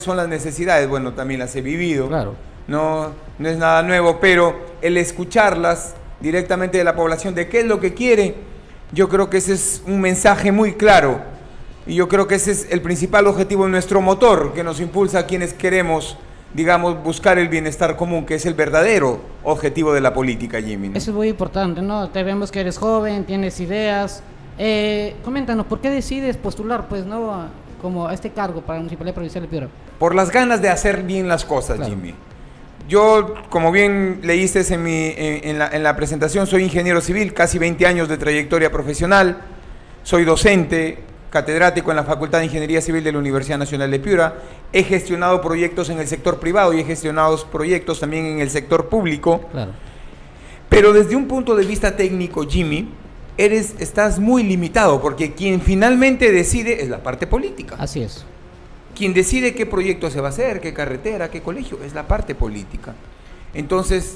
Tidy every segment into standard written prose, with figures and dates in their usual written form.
son las necesidades, bueno, también las he vivido, Claro. no es nada nuevo, pero el escucharlas directamente de la población de qué es lo que quiere, yo creo que ese es un mensaje muy claro y yo creo que ese es el principal objetivo de nuestro motor que nos impulsa a quienes queremos, digamos, buscar el bienestar común, que es el verdadero objetivo de la política, Jimmy, ¿no? Eso es muy importante, ¿no? Te vemos que eres joven, tienes ideas. Coméntanos, ¿por qué decides postular, pues, ¿no? Como a este cargo para la Municipalidad Provincial de Piura? Por las ganas de hacer bien las cosas, Claro. Jimmy. Yo, como bien leíste en la presentación, soy ingeniero civil, casi 20 años de trayectoria profesional, soy docente, catedrático en la Facultad de Ingeniería Civil de la Universidad Nacional de Piura, he gestionado proyectos en el sector privado y he gestionado proyectos también en el sector público, Claro. pero desde un punto de vista técnico, Jimmy, estás muy limitado, porque quien finalmente decide es la parte política. Así es. Quien decide qué proyecto se va a hacer, qué carretera, qué colegio, es la parte política. Entonces,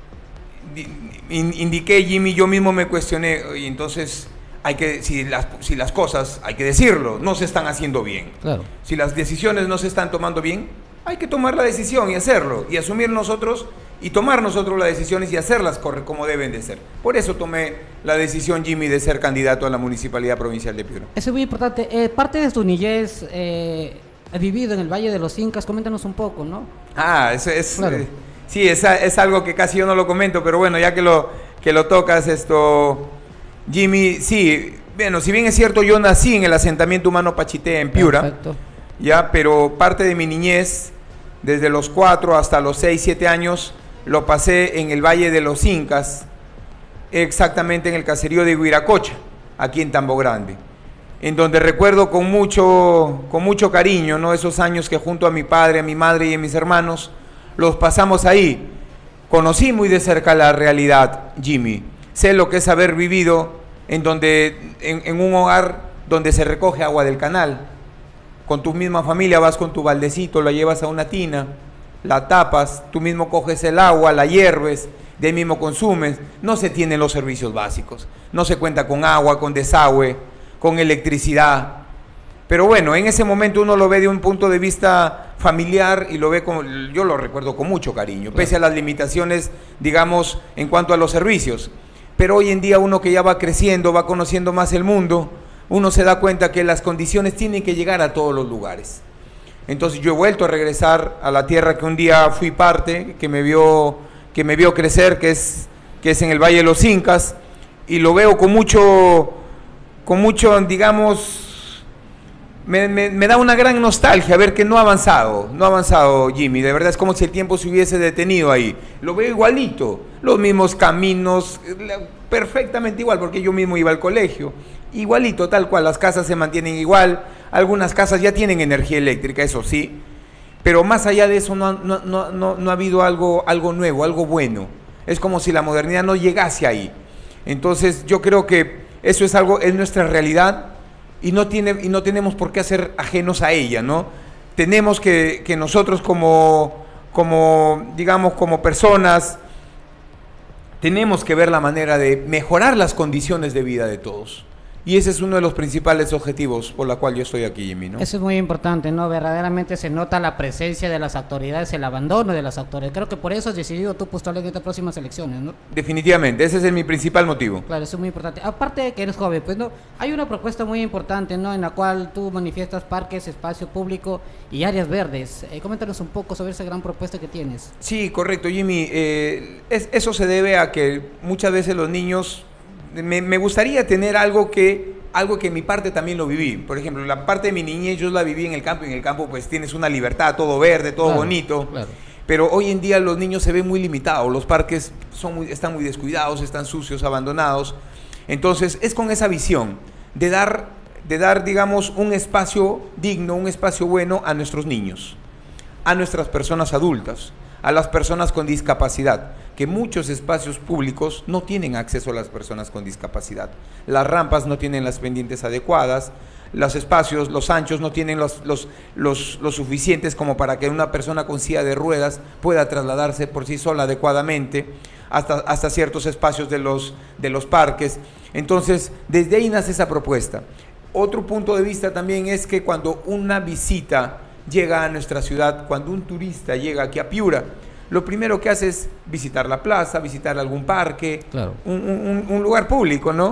indiqué, Jimmy, yo mismo me cuestioné, y entonces, si las cosas, hay que decirlo, no se están haciendo bien. Claro. Si las decisiones no se están tomando bien, hay que tomar la decisión y hacerlo, y asumir nosotros, y tomar nosotros las decisiones y hacerlas como deben de ser. Por eso tomé la decisión, Jimmy, de ser candidato a la Municipalidad Provincial de Piura. Eso es muy importante. Parte de tu niñez has vivido en el Valle de los Incas. Coméntanos un poco, ¿no? Eso es... Claro. Sí, es algo que casi yo no lo comento, pero bueno, ya que lo tocas, Jimmy, sí, bueno, si bien es cierto, yo nací en el asentamiento humano Pachité, en Piura, Perfecto. ya, pero parte de mi niñez, desde los 4 hasta los 6, 7 años, lo pasé en el Valle de los Incas, exactamente en el caserío de Huiracocha, aquí en Tambo Grande, en donde recuerdo con mucho cariño, ¿no? Esos años que junto a mi padre, a mi madre y a mis hermanos, los pasamos ahí. Conocí muy de cerca la realidad, Jimmy. Sé lo que es haber vivido en un hogar donde se recoge agua del canal. Con tu misma familia vas con tu baldecito, la llevas a una tina, la tapas, tú mismo coges el agua, la hierves, de ahí mismo consumes. No se tienen los servicios básicos, no se cuenta con agua, con desagüe, con electricidad. Pero bueno, en ese momento uno lo ve de un punto de vista familiar y lo ve como, yo lo recuerdo con mucho cariño, pese a las limitaciones, digamos, en cuanto a los servicios. Pero hoy en día uno que ya va creciendo, va conociendo más el mundo, uno se da cuenta que las condiciones tienen que llegar a todos los lugares. Entonces yo he vuelto a regresar a la tierra que un día fui parte, que me vio crecer, que es en el Valle de los Incas, y lo veo con mucho, digamos, me da una gran nostalgia ver que no ha avanzado, Jimmy. De verdad es como si el tiempo se hubiese detenido ahí. Lo veo igualito, los mismos caminos, perfectamente igual, porque yo mismo iba al colegio. Igualito, tal cual, las casas se mantienen igual, algunas casas ya tienen energía eléctrica, eso sí, pero más allá de eso no ha habido algo nuevo, algo bueno. Es como si la modernidad no llegase ahí. Entonces yo creo que eso es nuestra realidad, y no tenemos por qué hacer ajenos a ella, ¿no? Tenemos que nosotros como personas, tenemos que ver la manera de mejorar las condiciones de vida de todos. Y ese es uno de los principales objetivos por la cual yo estoy aquí, Jimmy, ¿no? Eso es muy importante, ¿no? Verdaderamente se nota la presencia de las autoridades, el abandono de las autoridades. Creo que por eso has decidido tú postular en estas próximas elecciones, ¿no? Definitivamente, ese es mi principal motivo. Claro, eso es muy importante. Aparte de que eres joven, pues no, hay una propuesta muy importante, ¿no? En la cual tú manifiestas parques, espacio público y áreas verdes. Coméntanos un poco sobre esa gran propuesta que tienes. Sí, correcto, Jimmy. Eso se debe a que muchas veces los niños... Me gustaría tener algo que en mi parte también lo viví. Por ejemplo, la parte de mi niñez yo la viví en el campo, y en el campo pues tienes una libertad, todo verde, todo bonito. Claro. Pero hoy en día los niños se ven muy limitados, los parques están muy descuidados, están sucios, abandonados. Entonces es con esa visión de dar, digamos, un espacio digno, un espacio bueno a nuestros niños, a nuestras personas adultas, a las personas con discapacidad, que muchos espacios públicos no tienen acceso a las personas con discapacidad. Las rampas no tienen las pendientes adecuadas, los espacios, los anchos no tienen los suficientes como para que una persona con silla de ruedas pueda trasladarse por sí sola adecuadamente hasta ciertos espacios de los parques. Entonces, desde ahí nace esa propuesta. Otro punto de vista también es que cuando una visita llega a nuestra ciudad, cuando un turista llega aquí a Piura, lo primero que hace es visitar la plaza, visitar algún parque, Claro. un lugar público, ¿no?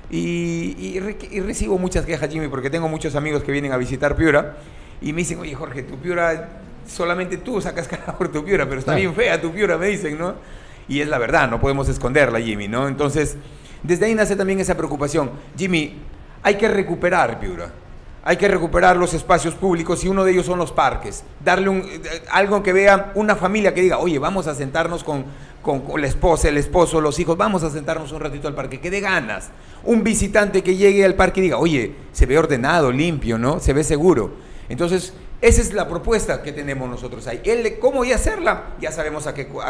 Y recibo muchas quejas, Jimmy, porque tengo muchos amigos que vienen a visitar Piura y me dicen, oye, Jorge, tu Piura, solamente tú sacas cara por tu Piura, pero está bien fea tu Piura, me dicen, ¿no? Y es la verdad, no podemos esconderla, Jimmy, ¿no? Entonces, desde ahí nace también esa preocupación. Jimmy, hay que recuperar Piura. Hay que recuperar los espacios públicos y uno de ellos son los parques. Darle algo que vea una familia que diga, oye, vamos a sentarnos con la esposa, el esposo, los hijos, vamos a sentarnos un ratito al parque, que dé ganas. Un visitante que llegue al parque y diga, oye, se ve ordenado, limpio, ¿no? Se ve seguro. Entonces, esa es la propuesta que tenemos nosotros ahí. ¿Cómo voy a hacerla? Ya sabemos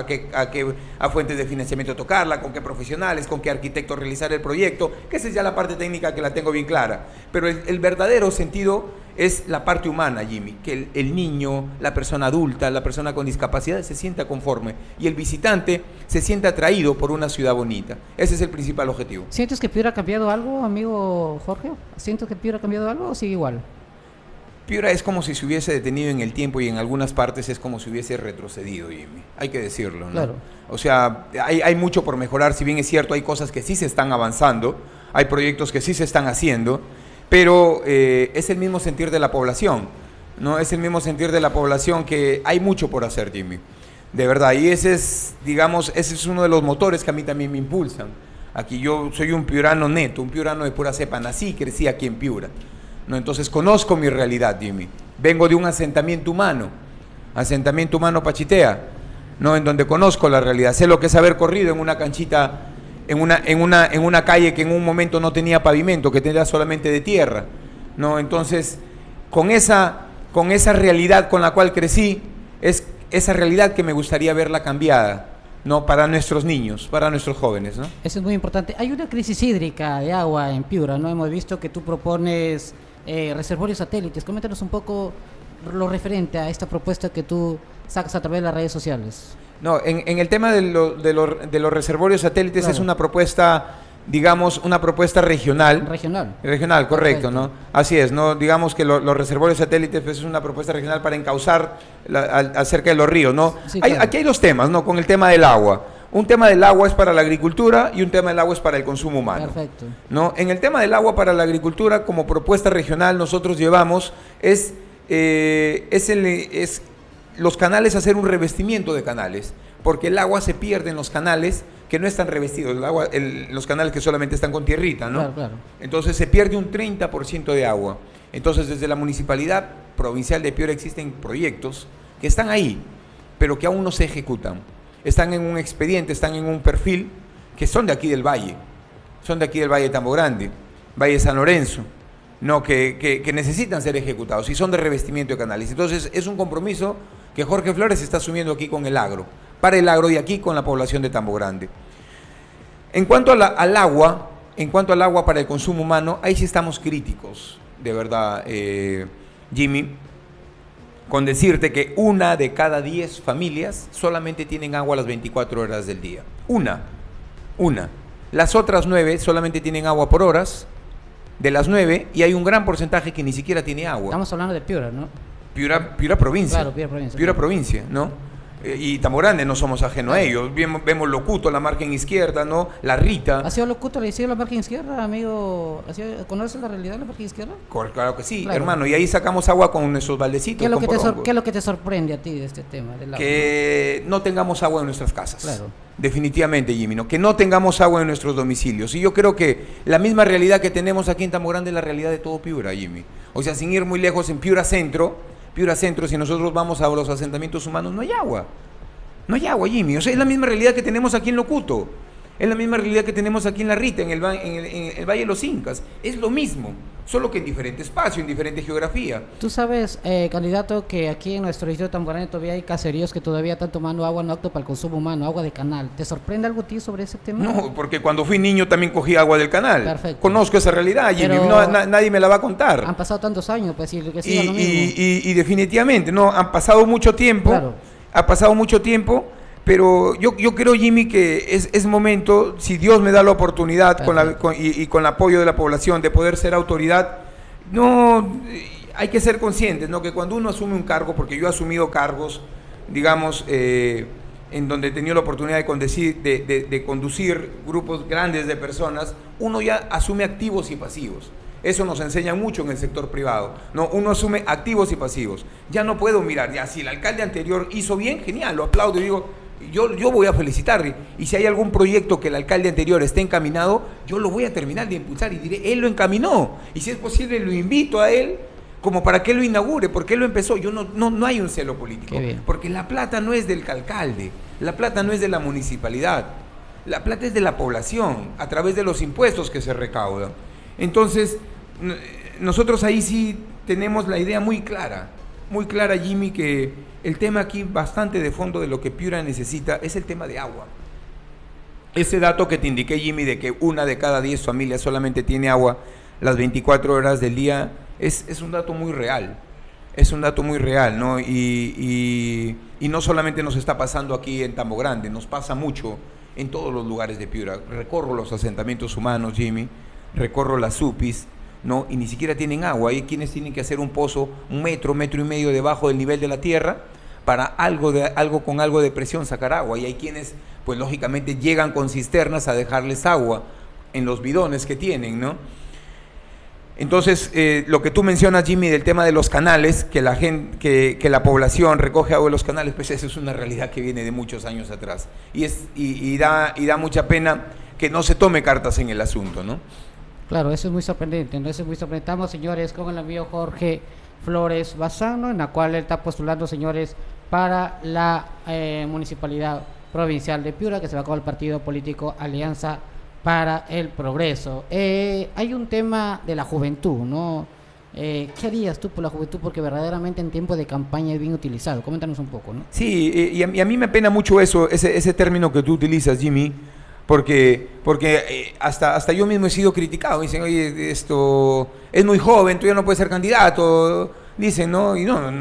a fuentes de financiamiento tocarla, con qué profesionales, con qué arquitectos realizar el proyecto, que esa es ya la parte técnica que la tengo bien clara. Pero el verdadero sentido es la parte humana, Jimmy, que el niño, la persona adulta, la persona con discapacidad se sienta conforme y el visitante se sienta atraído por una ciudad bonita. Ese es el principal objetivo. ¿Sientes que Piura ha cambiado algo, amigo Jorge? ¿Sientes que Piura ha cambiado algo o sigue igual? Piura es como si se hubiese detenido en el tiempo y en algunas partes es como si hubiese retrocedido, Jimmy. Hay que decirlo, ¿no? Claro. O sea, hay mucho por mejorar, si bien es cierto, hay cosas que sí se están avanzando, hay proyectos que sí se están haciendo, pero es el mismo sentir de la población, ¿no? Es el mismo sentir de la población que hay mucho por hacer, Jimmy. De verdad, y ese es, digamos, ese es uno de los motores que a mí también me impulsan. Aquí yo soy un piurano neto, un piurano de pura cepa, nací y crecí aquí en Piura. ¿No? Entonces conozco mi realidad, Jimmy. Vengo de un asentamiento humano Pachitea, ¿no? En donde conozco la realidad. Sé lo que es haber corrido en una canchita, en una calle que en un momento no tenía pavimento, que tenía solamente de tierra, ¿no? Entonces, con esa realidad con la cual crecí, es esa realidad que me gustaría verla cambiada, ¿no? Para nuestros niños, para nuestros jóvenes, ¿no? Eso es muy importante. Hay una crisis hídrica de agua en Piura, ¿no? Hemos visto que tú propones reservorios satélites. Coméntanos un poco lo referente a esta propuesta que tú sacas a través de las redes sociales. No, en el tema de los reservorios satélites, claro, es una propuesta, digamos, una propuesta regional. Regional, correcto, ¿no? Así es, ¿no? Digamos que los reservorios satélites pues, es una propuesta regional para encauzar acerca de los ríos, ¿no? Sí, claro. Aquí hay dos temas, ¿no? Con el tema del agua. Un tema del agua es para la agricultura y un tema del agua es para el consumo humano. Perfecto. ¿No? En el tema del agua para la agricultura, como propuesta regional, nosotros llevamos los canales, hacer un revestimiento de canales, porque el agua se pierde en los canales que no están revestidos, los canales que solamente están con tierrita, ¿no? Claro, claro. Entonces se pierde un 30% de agua. Entonces desde la Municipalidad Provincial de Piura existen proyectos que están ahí, pero que aún no se ejecutan. Están en un expediente, están en un perfil, que son de aquí del Valle, de Tambo Grande, Valle San Lorenzo, no, que necesitan ser ejecutados y son de revestimiento de canales. Entonces es un compromiso que Jorge Flores está asumiendo aquí con el agro, para el agro y aquí con la población de Tambo Grande. En cuanto al agua para el consumo humano, ahí sí estamos críticos, de verdad, Jimmy, con decirte que 1 de cada 10 familias solamente tienen agua las 24 horas del día. Una. Las otras 9 solamente tienen agua por horas, de las 9, y hay un gran porcentaje que ni siquiera tiene agua. Estamos hablando de Piura, ¿no? Piura provincia. Claro, Piura provincia. Piura provincia, ¿no? Y Tambo Grande no somos ajenos a ellos. Vemos Locuto, la margen izquierda, ¿no? La Rita. ¿Ha sido Locuto, le sido la margen izquierda, amigo? ¿Conoces la realidad de la margen izquierda? Claro que sí, claro, hermano. Y ahí sacamos agua con nuestros baldecitos. ¿Qué es lo que te sorprende a ti de este tema del agua? Que no tengamos agua en nuestras casas. Claro. Definitivamente, Jimmy, ¿no? Que no tengamos agua en nuestros domicilios. Y yo creo que la misma realidad que tenemos aquí en Tambo Grande es la realidad de todo Piura, Jimmy. O sea, sin ir muy lejos, en Piura Centro, si nosotros vamos a los asentamientos humanos, no hay agua. No hay agua, Jimmy. O sea, es la misma realidad que tenemos aquí en Locuto. Es la misma realidad que tenemos aquí en La Rita, en el Valle de los Incas. Es lo mismo, solo que en diferente espacio, en diferente geografía. Tú sabes, candidato, que aquí en nuestro distrito de Tambo Grande todavía hay caseríos que todavía están tomando agua no apta para el consumo humano, agua de canal. ¿Te sorprende algo a ti sobre ese tema? No, porque cuando fui niño también cogí agua del canal. Perfecto. Conozco esa realidad, Jimmy. Nadie me la va a contar. Han pasado tantos años, pues, y que siga lo mismo. Y definitivamente, no, han pasado mucho tiempo. Claro. Ha pasado mucho tiempo, pero yo creo, Jimmy, que es momento, si Dios me da la oportunidad con el apoyo de la población de poder ser autoridad, no, hay que ser conscientes, ¿no? Que cuando uno asume un cargo, porque yo he asumido cargos, digamos, en donde he tenido la oportunidad de conducir grupos grandes de personas, uno ya asume activos y pasivos. Eso nos enseña mucho en el sector privado, ¿no? Uno asume activos y pasivos. Ya no puedo mirar, ya si el alcalde anterior hizo bien, genial, lo aplaudo y digo, yo voy a felicitarle. Y si hay algún proyecto que el alcalde anterior esté encaminado, yo lo voy a terminar de impulsar y diré, él lo encaminó. Y si es posible, lo invito a él como para que lo inaugure, porque él lo empezó. Yo no hay un celo político, porque la plata no es del alcalde, la plata no es de la municipalidad, la plata es de la población, a través de los impuestos que se recaudan. Entonces, nosotros ahí sí tenemos la idea muy clara, Jimmy, que el tema aquí bastante de fondo de lo que Piura necesita es el tema de agua. Ese dato que te indiqué, Jimmy, de que 1 de cada 10 familias solamente tiene agua las 24 horas del día, es un dato muy real. Es un dato muy real, ¿no? Y no solamente nos está pasando aquí en Tambo Grande, nos pasa mucho en todos los lugares de Piura. Recorro los asentamientos humanos, Jimmy, recorro las supis, ¿no? Y ni siquiera tienen agua. Hay quienes tienen que hacer un pozo 1 metro, 1,5 metros debajo del nivel de la tierra para algo con algo de presión sacar agua. Y hay quienes, pues lógicamente, llegan con cisternas a dejarles agua en los bidones que tienen, ¿no? Entonces, lo que tú mencionas, Jimmy, del tema de los canales, que la población recoge agua de los canales, pues eso es una realidad que viene de muchos años atrás. Y da mucha pena que no se tome cartas en el asunto, ¿no? Claro, eso es muy sorprendente, ¿no? Eso es muy sorprendente. Estamos, señores, con el amigo Jorge Flores Bazán, ¿no? En la cual él está postulando, señores, para la Municipalidad Provincial de Piura, que se va con el partido político Alianza para el Progreso. Hay un tema de la juventud, ¿no? ¿Qué harías tú por la juventud? Porque verdaderamente en tiempo de campaña es bien utilizado. Coméntanos un poco, ¿no? Sí, y a mí me apena mucho ese término que tú utilizas, Jimmy, porque hasta yo mismo he sido criticado. Dicen, oye, esto es muy joven, tú ya no puedes ser candidato. Dicen, ¿no?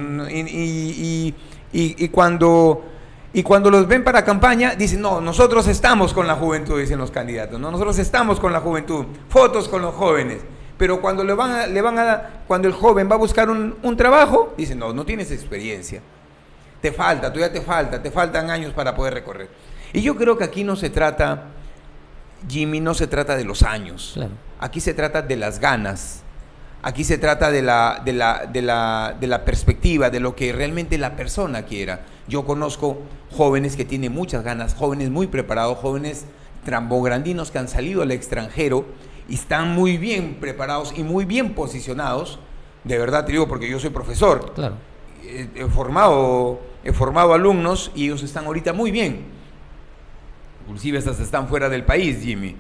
Y cuando los ven para campaña, dicen, no, nosotros estamos con la juventud, dicen los candidatos, ¿no? Nosotros estamos con la juventud, fotos con los jóvenes. Pero cuando cuando el joven va a buscar un trabajo, dicen, no tienes experiencia. Te faltan años para poder recorrer. Y yo creo que aquí no se trata, Jimmy, no se trata de los años. Claro. Aquí se trata de las ganas. Aquí se trata de la perspectiva, de lo que realmente la persona quiera. Yo conozco jóvenes que tienen muchas ganas, jóvenes muy preparados, jóvenes tambograndinos que han salido al extranjero y están muy bien preparados y muy bien posicionados. De verdad te digo, porque yo soy profesor. Claro. He formado alumnos y ellos están ahorita muy bien. Inclusive estas están fuera del país, Jimmy.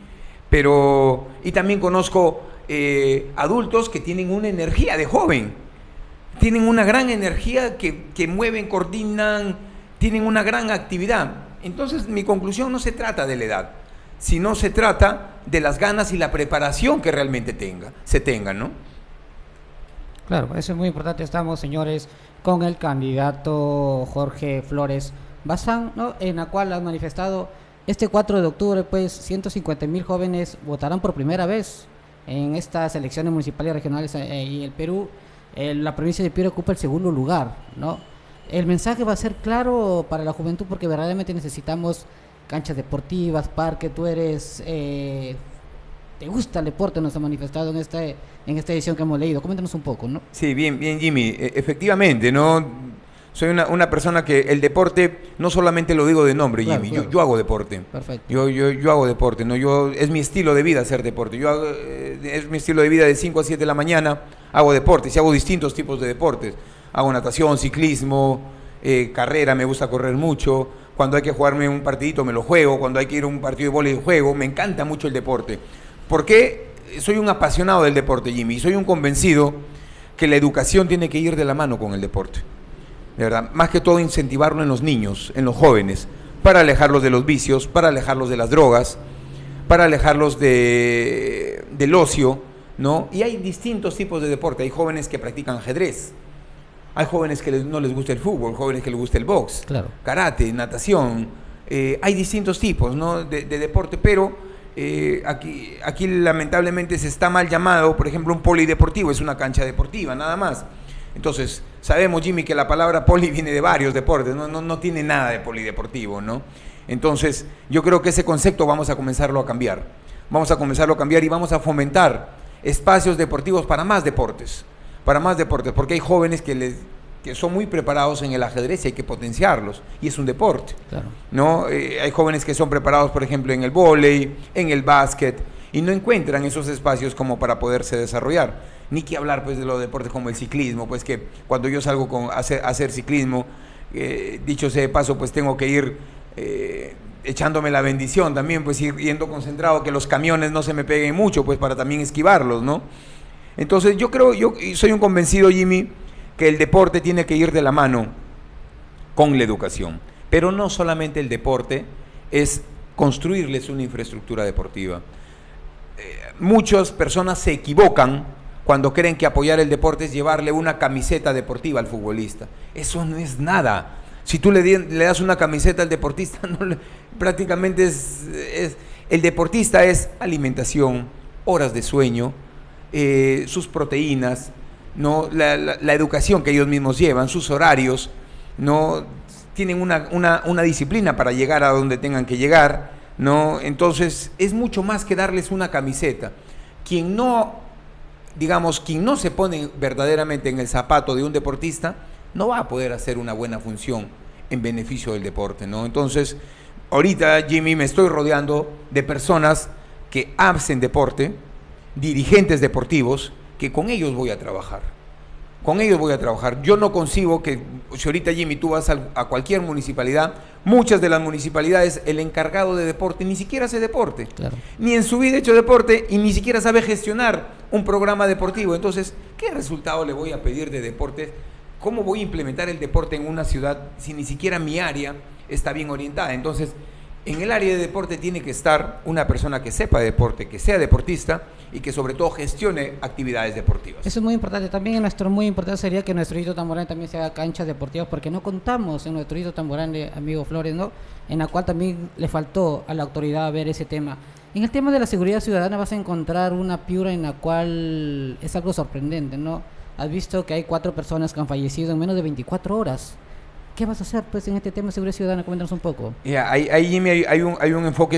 Y también conozco adultos que tienen una energía de joven, tienen una gran energía que mueven, coordinan, tienen una gran actividad. Entonces mi conclusión no se trata de la edad, sino se trata de las ganas y la preparación que realmente se tengan, ¿no? Claro, eso es muy importante. Estamos, señores, con el candidato Jorge Flores Bazán, ¿no? En la cual han manifestado este 4 de octubre, pues 150,000 jóvenes votarán por primera vez en estas elecciones municipales y regionales y el Perú. La provincia de Piura ocupa el segundo lugar, ¿no? El mensaje va a ser claro para la juventud porque verdaderamente necesitamos canchas deportivas, parque. Tú eres, te gusta el deporte, nos ha manifestado en esta edición que hemos leído. Coméntanos un poco, ¿no? Sí, bien, Jimmy. Efectivamente, ¿no? Soy una persona que el deporte no solamente lo digo de nombre, Jimmy, claro. Yo hago deporte. Perfecto. Yo hago deporte, ¿no? Es mi estilo de vida hacer deporte. Es mi estilo de vida de 5 a 7 de la mañana, hago deportes y hago distintos tipos de deportes. Hago natación, ciclismo, carrera, me gusta correr mucho. Cuando hay que jugarme un partidito me lo juego, cuando hay que ir a un partido de vóley juego. Me encanta mucho el deporte. Porque soy un apasionado del deporte, Jimmy, y soy un convencido que la educación tiene que ir de la mano con el deporte. De verdad, más que todo incentivarlo en los niños, en los jóvenes, para alejarlos de los vicios, para alejarlos de las drogas, para alejarlos del ocio, ¿no? Y hay distintos tipos de deporte. Hay jóvenes que practican ajedrez, hay jóvenes que no les gusta el fútbol, jóvenes que les gusta el box, claro. Karate, natación. Hay distintos tipos, ¿no? de deporte, pero aquí lamentablemente se está mal llamado. Por ejemplo, un polideportivo es una cancha deportiva, nada más. Entonces, sabemos, Jimmy, que la palabra poli viene de varios deportes, no tiene nada de polideportivo, ¿no? Entonces, yo creo que ese concepto vamos a comenzarlo a cambiar. Vamos a comenzarlo a cambiar y vamos a fomentar espacios deportivos para más deportes, porque hay jóvenes que son muy preparados en el ajedrez y hay que potenciarlos, y es un deporte, claro, ¿no? Hay jóvenes que son preparados, por ejemplo, en el vóley, en el básquet, y no encuentran esos espacios como para poderse desarrollar. Ni que hablar pues de los deportes como el ciclismo, pues que cuando yo salgo a hacer ciclismo, dicho sea de paso, pues tengo que ir echándome la bendición también, pues ir yendo concentrado, que los camiones no se me peguen mucho, pues para también esquivarlos, ¿no? Entonces yo soy un convencido, Jimmy, que el deporte tiene que ir de la mano con la educación, pero no solamente el deporte, es construirles una infraestructura deportiva. Muchas personas se equivocan cuando creen que apoyar el deporte es llevarle una camiseta deportiva al futbolista. Eso no es nada. Si tú le das una camiseta al deportista, prácticamente el deportista es alimentación, horas de sueño, sus proteínas, ¿no? La educación que ellos mismos llevan, sus horarios, ¿no? Tienen una disciplina para llegar a donde tengan que llegar, ¿no? Entonces es mucho más que darles una camiseta. Quien no se pone verdaderamente en el zapato de un deportista no va a poder hacer una buena función en beneficio del deporte, ¿no? Entonces ahorita, Jimmy, me estoy rodeando de personas que hacen deporte, dirigentes deportivos, que con ellos voy a trabajar. Yo no concibo que, si ahorita, Jimmy, tú vas a cualquier municipalidad, muchas de las municipalidades, el encargado de deporte ni siquiera hace deporte, claro, ni en su vida ha hecho deporte y ni siquiera sabe gestionar un programa deportivo. Entonces, ¿qué resultado le voy a pedir de deporte? ¿Cómo voy a implementar el deporte en una ciudad si ni siquiera mi área está bien orientada? Entonces, en el área de deporte tiene que estar una persona que sepa de deporte, que sea deportista y que sobre todo gestione actividades deportivas. Eso es muy importante. También muy importante sería que en nuestro Distrito Tamborán también se haga canchas deportivas, porque no contamos en nuestro Distrito Tamborán, amigo Flores, ¿no? En la cual también le faltó a la autoridad ver ese tema. En el tema de la seguridad ciudadana vas a encontrar una Piura en la cual es algo sorprendente, ¿no? Has visto que hay 4 personas que han fallecido en menos de 24 horas. ¿Qué vas a hacer pues en este tema de seguridad ciudadana? Coméntanos un poco. Ahí, Jimmy, hay un enfoque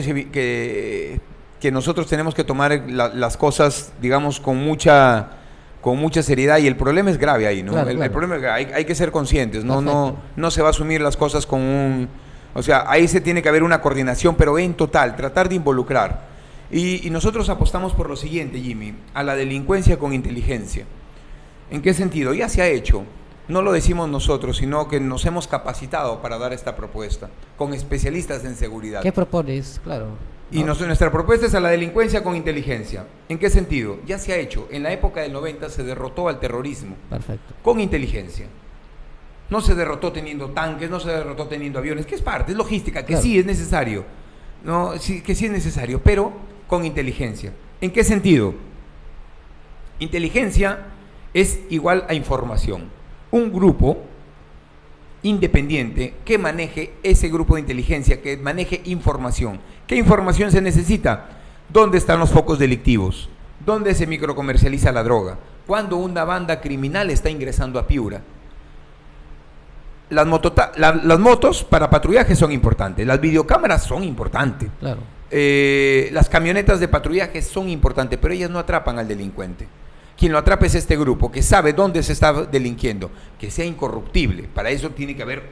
que nosotros tenemos que tomar las cosas, digamos, con mucha seriedad, y el problema es grave ahí, ¿no? Claro, el claro. problema es que hay que ser conscientes, Perfecto. no se va a asumir las cosas con o sea, ahí se tiene que haber una coordinación, pero en total, tratar de involucrar. Y nosotros apostamos por lo siguiente, Jimmy, a la delincuencia con inteligencia. ¿En qué sentido? Ya se ha hecho. No lo decimos nosotros, sino que nos hemos capacitado para dar esta propuesta, con especialistas en seguridad. ¿Qué propones? Claro. Y nuestra propuesta es a la delincuencia con inteligencia. ¿En qué sentido? Ya se ha hecho. En la época del 90 se derrotó al terrorismo. Perfecto. Con inteligencia. No se derrotó teniendo tanques, no se derrotó teniendo aviones, que es parte, es logística, que claro, sí es necesario. No, sí, que sí es necesario, pero con inteligencia. ¿En qué sentido? Inteligencia es igual a información. Un grupo independiente que maneje ese grupo de inteligencia, que maneje información. ¿Qué información se necesita? ¿Dónde están los focos delictivos? ¿Dónde se microcomercializa la droga? ¿Cuándo una banda criminal está ingresando a Piura? Las motos para patrullaje son importantes, las videocámaras son importantes, claro, las camionetas de patrullaje son importantes, pero ellas no atrapan al delincuente. Quien lo atrapa es este grupo, que sabe dónde se está delinquiendo, que sea incorruptible. Para eso tiene que haber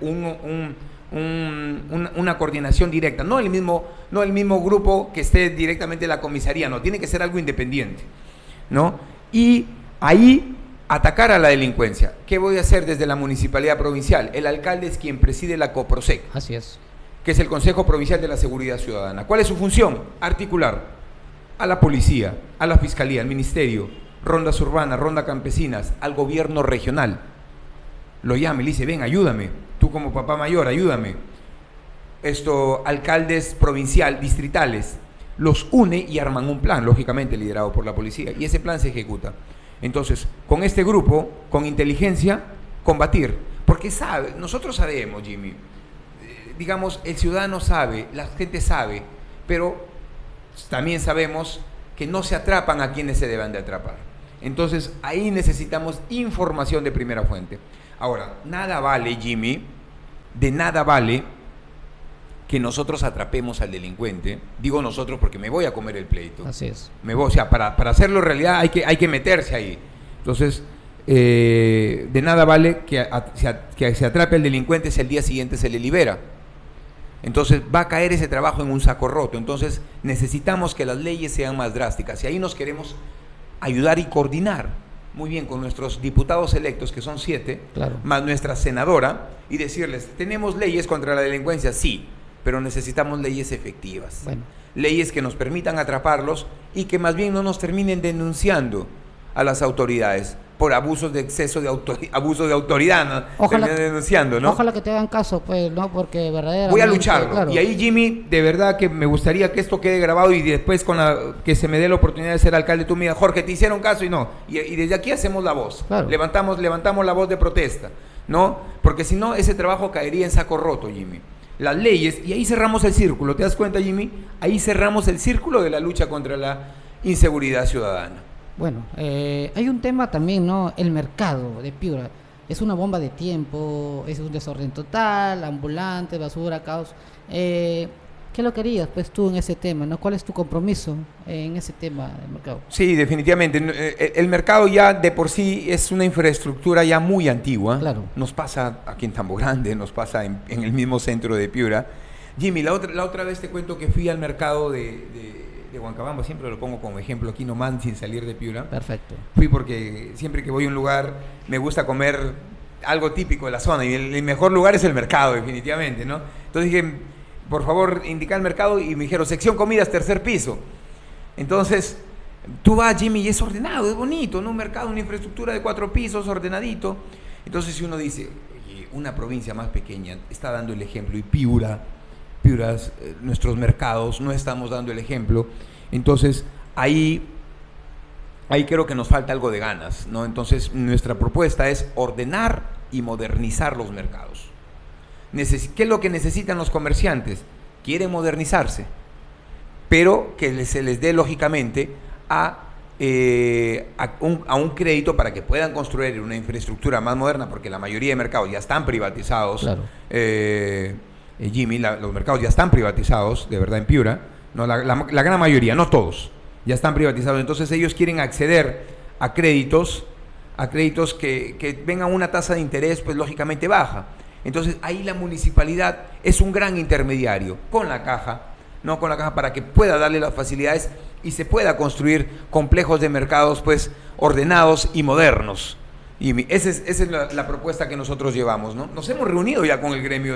una coordinación directa, no el mismo grupo que esté directamente en la comisaría, no, tiene que ser algo independiente, ¿no? Y ahí atacar a la delincuencia. ¿Qué voy a hacer desde la municipalidad provincial? El alcalde es quien preside la COPROSEC, así es, que es el Consejo Provincial de la Seguridad Ciudadana. ¿Cuál es su función? Articular a la policía, a la fiscalía, al ministerio, rondas urbanas, rondas campesinas, al gobierno regional. Lo llama y le dice, ven, ayúdame, tú como papá mayor, ayúdame. Alcaldes provincial, distritales, los une y arman un plan, lógicamente liderado por la policía, y ese plan se ejecuta. Entonces, con este grupo, con inteligencia, combatir. Porque nosotros sabemos, Jimmy, digamos, el ciudadano sabe, la gente sabe, pero también sabemos que no se atrapan a quienes se deben de atrapar. Entonces, ahí necesitamos información de primera fuente. Ahora, nada vale, Jimmy, de nada vale que nosotros atrapemos al delincuente. Digo nosotros porque me voy a comer el pleito. Así es. O sea, para hacerlo realidad hay que meterse ahí. Entonces, de nada vale que se atrape al delincuente si al día siguiente se le libera. Entonces va a caer ese trabajo en un saco roto. Entonces necesitamos que las leyes sean más drásticas y ahí nos queremos ayudar y coordinar muy bien con nuestros diputados electos, que son 7, claro, más nuestra senadora, y decirles, ¿tenemos leyes contra la delincuencia? Sí, pero necesitamos leyes efectivas. Bueno. Leyes que nos permitan atraparlos y que más bien no nos terminen denunciando a las autoridades por abusos de exceso de abuso de autoridad, ¿no? Ojalá, denunciando, ¿no? Ojalá que te hagan caso, pues, ¿no? Porque verdaderamente... Voy a lucharlo. Claro. Y ahí, Jimmy, de verdad que me gustaría que esto quede grabado y después que se me dé la oportunidad de ser alcalde, tú me digas, Jorge, te hicieron caso y no. Y desde aquí hacemos la voz. Claro. Levantamos la voz de protesta, ¿no? Porque si no, ese trabajo caería en saco roto, Jimmy. Las leyes, y ahí cerramos el círculo, ¿te das cuenta, Jimmy? Ahí cerramos el círculo de la lucha contra la inseguridad ciudadana. Bueno, hay un tema también, ¿no? El mercado de Piura. Es una bomba de tiempo, es un desorden total, ambulante, basura, caos. ¿Qué lo querías, pues, tú en ese tema, ¿no? ¿Cuál es tu compromiso en ese tema del mercado? Sí, definitivamente. El mercado ya de por sí es una infraestructura ya muy antigua. Claro. Nos pasa aquí en Tambo Grande, nos pasa en el mismo centro de Piura. Jimmy, la otra vez te cuento que fui al mercado de Huancabamba, siempre lo pongo como ejemplo aquí nomás sin salir de Piura. Perfecto. Fui porque siempre que voy a un lugar me gusta comer algo típico de la zona y el mejor lugar es el mercado, definitivamente, ¿no? Entonces dije, por favor, indica el mercado y me dijeron, sección comidas, 3er piso. Entonces, tú vas, Jimmy, y es ordenado, es bonito, ¿no? Un mercado, una infraestructura de 4 pisos, ordenadito. Entonces, si uno dice, oye, una provincia más pequeña está dando el ejemplo y Piura, nuestros mercados, no estamos dando el ejemplo. Entonces, ahí creo que nos falta algo de ganas, ¿no? Entonces, nuestra propuesta es ordenar y modernizar los mercados. ¿Qué es lo que necesitan los comerciantes? Quieren modernizarse, pero que se les dé, lógicamente, a un crédito para que puedan construir una infraestructura más moderna, porque la mayoría de mercados ya están privatizados. Claro. Jimmy, los mercados ya están privatizados, de verdad, en Piura, no, la gran mayoría, no todos, ya están privatizados. Entonces ellos quieren acceder a créditos que vengan a una tasa de interés, pues lógicamente baja. Entonces ahí la municipalidad es un gran intermediario con la caja, ¿no? Con la caja para que pueda darle las facilidades y se pueda construir complejos de mercados, pues, ordenados y modernos. Y esa es la propuesta que nosotros llevamos, ¿no? Nos hemos reunido ya con el gremio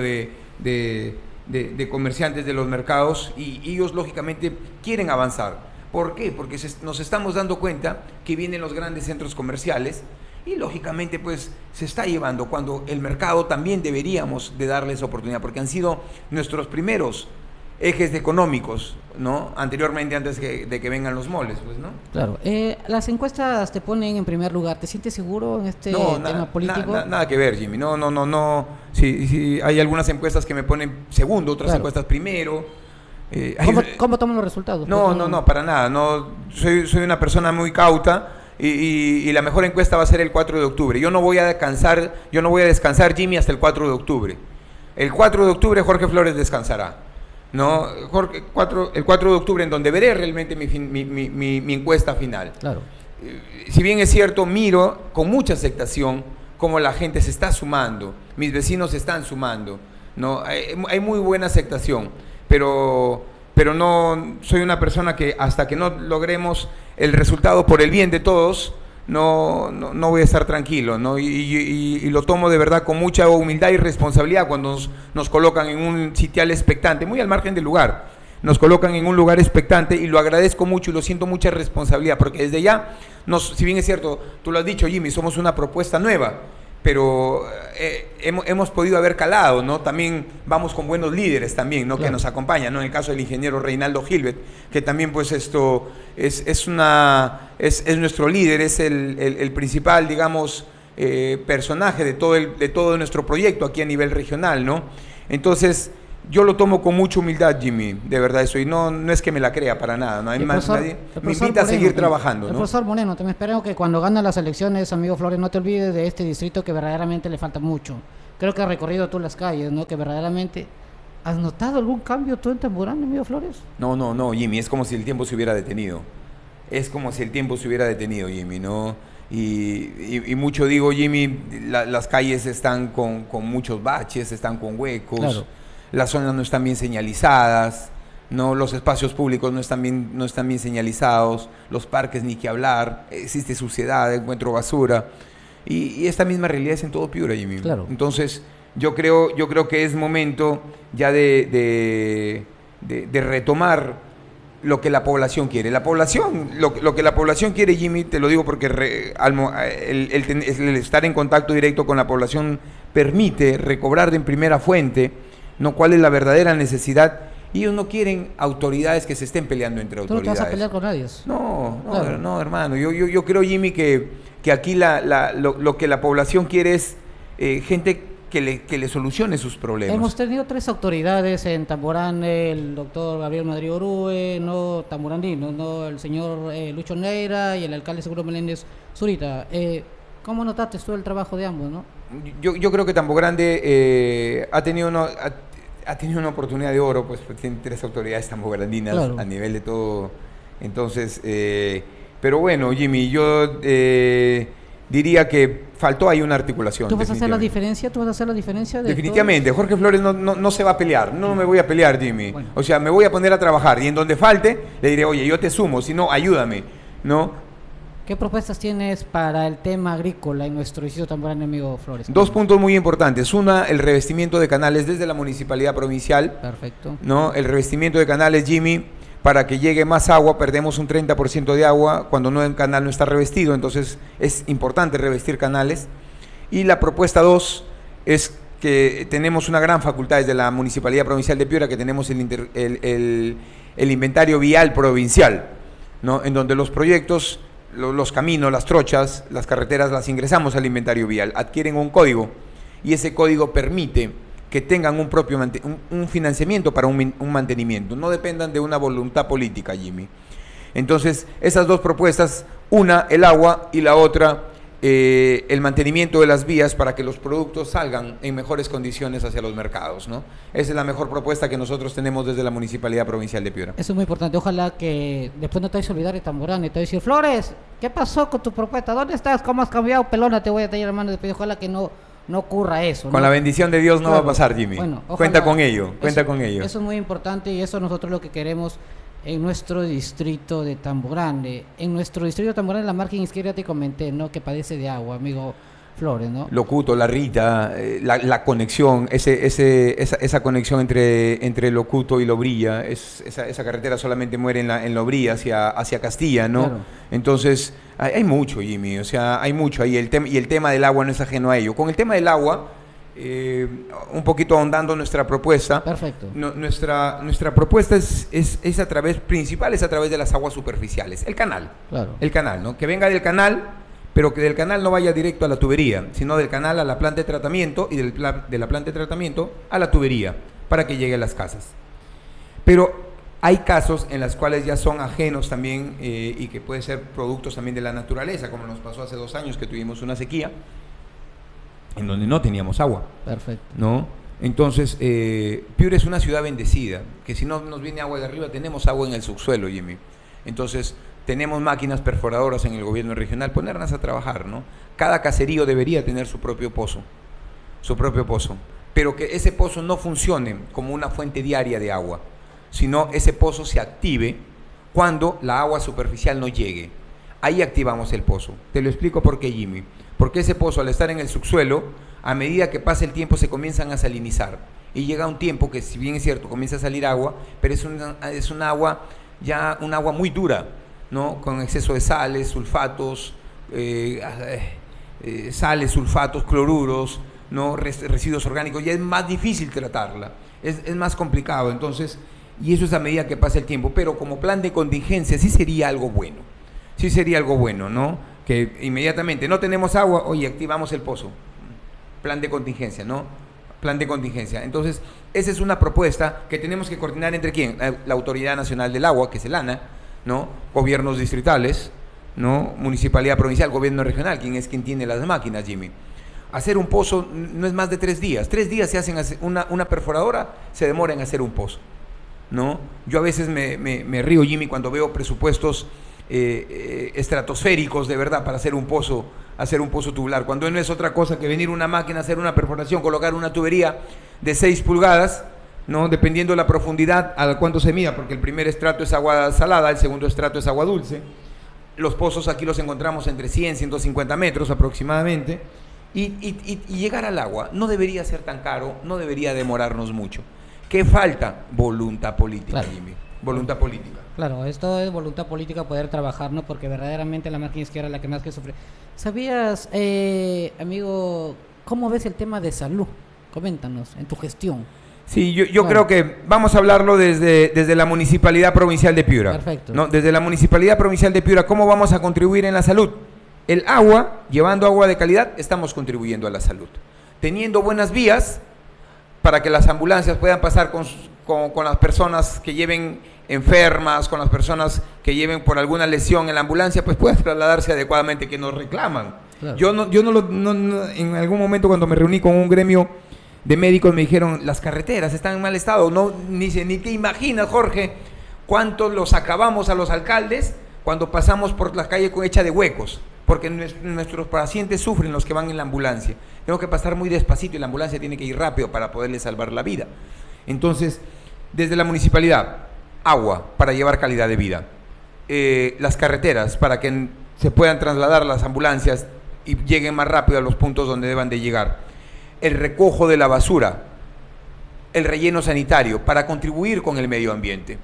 de comerciantes de los mercados y ellos lógicamente quieren avanzar. ¿Por qué? Porque nos estamos dando cuenta que vienen los grandes centros comerciales y lógicamente pues se está llevando, cuando el mercado también deberíamos de darles oportunidad, porque han sido nuestros primeros ejes económicos, ¿no? Anteriormente, antes de que vengan los moles, pues, ¿no? Claro. Las encuestas te ponen en primer lugar. ¿Te sientes seguro en este tema político? Nada que ver, Jimmy. No. Sí, hay algunas encuestas que me ponen segundo, otras encuestas primero. ¿Cómo toman los resultados? No, para nada. No, soy una persona muy cauta y la mejor encuesta va a ser el 4 de octubre. Yo no voy a descansar, Jimmy, hasta el 4 de octubre. El 4 de octubre Jorge Flores descansará. No, Jorge, el 4 de octubre, en donde veré realmente mi encuesta final. Claro. Si bien es cierto, miro con mucha aceptación cómo la gente se está sumando, mis vecinos se están sumando, ¿no? Hay muy buena aceptación, pero no soy una persona que hasta que no logremos el resultado por el bien de todos, no voy a estar tranquilo, ¿no? Y lo tomo de verdad con mucha humildad y responsabilidad cuando nos colocan en un sitial expectante, muy al margen del lugar. Nos colocan en un lugar expectante y lo agradezco mucho y lo siento mucha responsabilidad, porque desde ya, si bien es cierto, tú lo has dicho, Jimmy, somos una propuesta nueva, pero hemos podido haber calado, ¿no? También vamos con buenos líderes también, ¿no? Claro. Que nos acompañan, ¿no? En el caso del ingeniero Reinaldo Gilbert, que también pues esto es nuestro líder, es el principal, digamos, personaje de todo nuestro proyecto aquí a nivel regional, ¿no? Entonces, Yo lo tomo con mucha humildad, Jimmy, de verdad eso, y no es que me la crea para nada, no hay más nadie. Me invita a seguir trabajando, el ¿no? Profesor Moreno, también espero que cuando ganen las elecciones, amigo Flores, no te olvides de este distrito que verdaderamente le falta mucho. Creo que has recorrido tú las calles, ¿no? Que verdaderamente... ¿Has notado algún cambio tú en Tamborán, amigo Flores? No, Jimmy, es como si el tiempo se hubiera detenido. Es como si el tiempo se hubiera detenido, Jimmy, ¿no? Y mucho digo, Jimmy, las calles están con muchos baches, están con huecos, claro. Las zonas no están bien señalizadas, ¿no? Los espacios públicos no están bien señalizados, los parques ni que hablar, existe suciedad, encuentro basura, y esta misma realidad es en todo Piura, Jimmy. Claro. Entonces, yo creo que es momento ya de retomar lo que la población quiere. La población, lo que la población quiere, Jimmy, te lo digo porque el estar en contacto directo con la población permite recobrar de primera fuente, ¿no?, cuál es la verdadera necesidad. Y ellos no quieren autoridades que se estén peleando entre autoridades. ¿Tú no te vas a pelear con nadie? No, hermano. Yo creo, Jimmy, que aquí lo que la población quiere es gente que le solucione sus problemas. Hemos tenido 3 autoridades en Tamborán, el doctor Gabriel Madrid Orue, no tamborandinos, no el señor Lucho Neira y el alcalde Seguro Meléndez Zurita. ¿Cómo notaste tú el trabajo de ambos, no? Yo creo que Tambo Grande ha tenido una oportunidad de oro, pues tiene 3 autoridades tambograndinas, claro, a nivel de todo. Entonces, pero bueno, Jimmy, yo diría que faltó ahí una articulación. ¿Tú vas a hacer la diferencia? Definitivamente. Jorge Flores no se va a pelear. No me voy a pelear, Jimmy. Bueno. O sea, me voy a poner a trabajar y en donde falte le diré, oye, yo te sumo, si no, ayúdame, ¿no? ¿Qué propuestas tienes para el tema agrícola en nuestro distrito Tamborán, amigo Flores? 2 puntos muy importantes. Una, el revestimiento de canales desde la municipalidad provincial. Perfecto. ¿No? El revestimiento de canales, Jimmy, para que llegue más agua, perdemos un 30% de agua cuando el canal no está revestido, entonces es importante revestir canales. Y la propuesta 2 es que tenemos una gran facultad desde la Municipalidad Provincial de Piura, que tenemos el inventario vial provincial, ¿no?, en donde los proyectos, los caminos, las trochas, las carreteras, las ingresamos al inventario vial, adquieren un código y ese código permite que tengan un financiamiento para un mantenimiento, no dependan de una voluntad política, Jimmy. Entonces, esas 2 propuestas, una el agua y la otra el mantenimiento de las vías para que los productos salgan en mejores condiciones hacia los mercados, ¿no? Esa es la mejor propuesta que nosotros tenemos desde la Municipalidad Provincial de Piura. Eso es muy importante, ojalá que después no te vayas a olvidar de Tamborán y te vayas a decir, Flores, ¿qué pasó con tu propuesta? ¿Dónde estás? ¿Cómo has cambiado? Pelona, te voy a tener, hermano, después ojalá que no ocurra eso, ¿no? Con la bendición de Dios no va a pasar, Jimmy. Bueno, ojalá, cuenta con ello. Eso es muy importante y eso nosotros lo que queremos en nuestro distrito de Tambo Grande. En nuestro distrito de Tambo Grande, la margen izquierda te comenté, ¿no?, que padece de agua, amigo Flores, ¿no? Locuto, La Rita, la conexión, esa conexión entre Locuto y Lobrilla, esa carretera solamente muere en Lobrilla hacia Castilla, ¿no? Claro. Entonces, hay mucho, Jimmy, o sea, hay mucho ahí, y el tema del agua no es ajeno a ello. Con el tema del agua, un poquito ahondando nuestra propuesta. Perfecto. Nuestra propuesta es a través de las aguas superficiales, el canal. Claro. El canal, ¿no? Que venga del canal, pero que del canal no vaya directo a la tubería, sino del canal a la planta de tratamiento y de la planta de tratamiento a la tubería, para que llegue a las casas. Pero hay casos en los cuales ya son ajenos también y que pueden ser productos también de la naturaleza, como nos pasó hace 2 años que tuvimos una sequía en donde no teníamos agua. Perfecto. ¿No? Entonces, Piura es una ciudad bendecida, que si no nos viene agua de arriba, tenemos agua en el subsuelo, Jimmy. Entonces, tenemos máquinas perforadoras en el gobierno regional, ponerlas a trabajar, ¿no? Cada caserío debería tener su propio pozo, pero que ese pozo no funcione como una fuente diaria de agua, sino ese pozo se active cuando la agua superficial no llegue. Ahí activamos el pozo. Te lo explico por qué, Jimmy. Porque ese pozo, al estar en el subsuelo, a medida que pasa el tiempo se comienzan a salinizar. Y llega un tiempo que, si bien es cierto, comienza a salir agua, pero es un agua muy dura, ¿no? Con exceso de sales, sulfatos, cloruros, ¿no? Residuos orgánicos. Ya es más difícil tratarla, es más complicado. Entonces, y eso es a medida que pasa el tiempo. Pero como plan de contingencia sí sería algo bueno, ¿no? Que inmediatamente no tenemos agua, oye, activamos el pozo, plan de contingencia, ¿no? Plan de contingencia. Entonces, esa es una propuesta que tenemos que coordinar entre quién, la Autoridad Nacional del Agua, que es el ANA, ¿no? Gobiernos distritales, ¿no? Municipalidad provincial, gobierno regional, quien tiene las máquinas, Jimmy. Hacer un pozo no es más de 3 días. 3 días se hacen una perforadora, se demora en hacer un pozo, ¿no? Yo a veces me río, Jimmy, cuando veo presupuestos estratosféricos de verdad para hacer un pozo tubular, cuando no es otra cosa que venir una máquina, hacer una perforación, colocar una tubería de 6 pulgadas, ¿no? Dependiendo de la profundidad a cuánto se mida, porque el primer estrato es agua salada, el segundo estrato es agua dulce. Los pozos aquí los encontramos entre 100, 150 metros aproximadamente, y llegar al agua no debería ser tan caro, no debería demorarnos mucho. ¿Qué falta? Voluntad política, claro. Jimmy. Voluntad política. Claro, esto es voluntad política, poder trabajar, ¿no? Porque verdaderamente la margen izquierda es la que más que sufre. ¿Sabías, amigo, cómo ves el tema de salud? Coméntanos, en tu gestión. Sí, yo creo que vamos a hablarlo desde la Municipalidad Provincial de Piura. Perfecto. ¿No? Desde la Municipalidad Provincial de Piura, ¿cómo vamos a contribuir en la salud? El agua, llevando agua de calidad, estamos contribuyendo a la salud. Teniendo buenas vías para que las ambulancias puedan pasar con las personas que lleven enfermas, con las personas que lleven por alguna lesión en la ambulancia, pues puedan trasladarse adecuadamente, que nos reclaman. Claro. Yo no, en algún momento cuando me reuní con un gremio de médicos me dijeron, las carreteras están en mal estado, ni te imaginas, Jorge, cuánto los acabamos a los alcaldes cuando pasamos por la calle hecha de huecos, porque nuestros pacientes sufren, los que van en la ambulancia. Tengo que pasar muy despacito y la ambulancia tiene que ir rápido para poderles salvar la vida. Entonces, desde la municipalidad, agua para llevar calidad de vida, las carreteras para que se puedan trasladar las ambulancias y lleguen más rápido a los puntos donde deban de llegar, el recojo de la basura, el relleno sanitario para contribuir con el medio ambiente.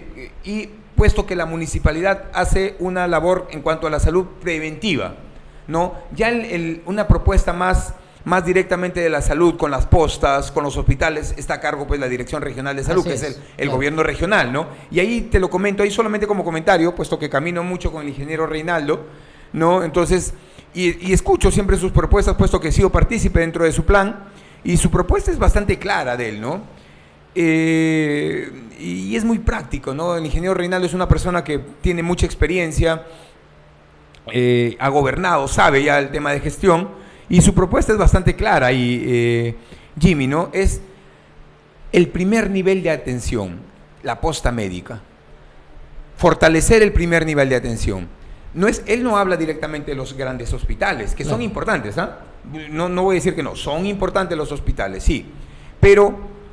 Y puesto que la municipalidad hace una labor en cuanto a la salud preventiva, ¿no? Ya una propuesta más directamente de la salud, con las postas, con los hospitales, está a cargo pues la Dirección Regional de Salud, que es el gobierno regional, ¿no? Y ahí te lo comento, ahí solamente como comentario, puesto que camino mucho con el ingeniero Reinaldo, ¿no? Entonces, y escucho siempre sus propuestas, puesto que he sido partícipe dentro de su plan, y su propuesta es bastante clara de él, ¿no? Y es muy práctico, ¿no? El ingeniero Reinaldo es una persona que tiene mucha experiencia, ha gobernado, sabe ya el tema de gestión, y su propuesta es bastante clara, y Jimmy, ¿no? Es el primer nivel de atención, la posta médica, fortalecer el primer nivel de atención. Él no habla directamente de los grandes hospitales, que son importantes, ¿ah? No voy a decir que no, son importantes los hospitales, sí, pero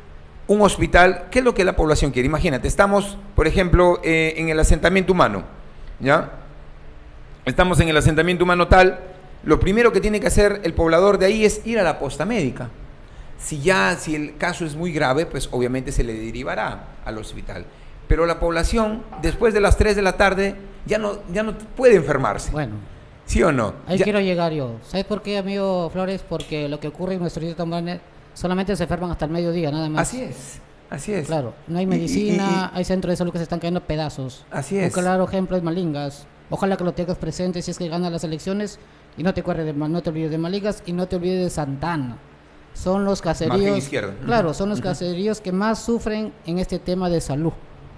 un hospital, ¿qué es lo que la población quiere? Imagínate, estamos, por ejemplo, en el asentamiento humano, ¿ya? Estamos en el asentamiento humano tal, lo primero que tiene que hacer el poblador de ahí es ir a la posta médica. Si el caso es muy grave, pues obviamente se le derivará al hospital. Pero la población, después de las 3 de la tarde, ya no puede enfermarse. Bueno. ¿Sí o no? Ahí quiero llegar yo. ¿Sabes por qué, amigo Flores? Porque lo que ocurre en nuestro distrito Tamborane, solamente se enferman hasta el mediodía, nada más. Así es. Claro, no hay medicina, hay centros de salud que se están cayendo a pedazos. Así es. Un claro ejemplo es Malingas. Ojalá que lo tengas presente si es que ganan las elecciones, y no te olvides de Malingas y no te olvides de Santana. Son los caseríos, claro, son los caseríos que más sufren en este tema de salud.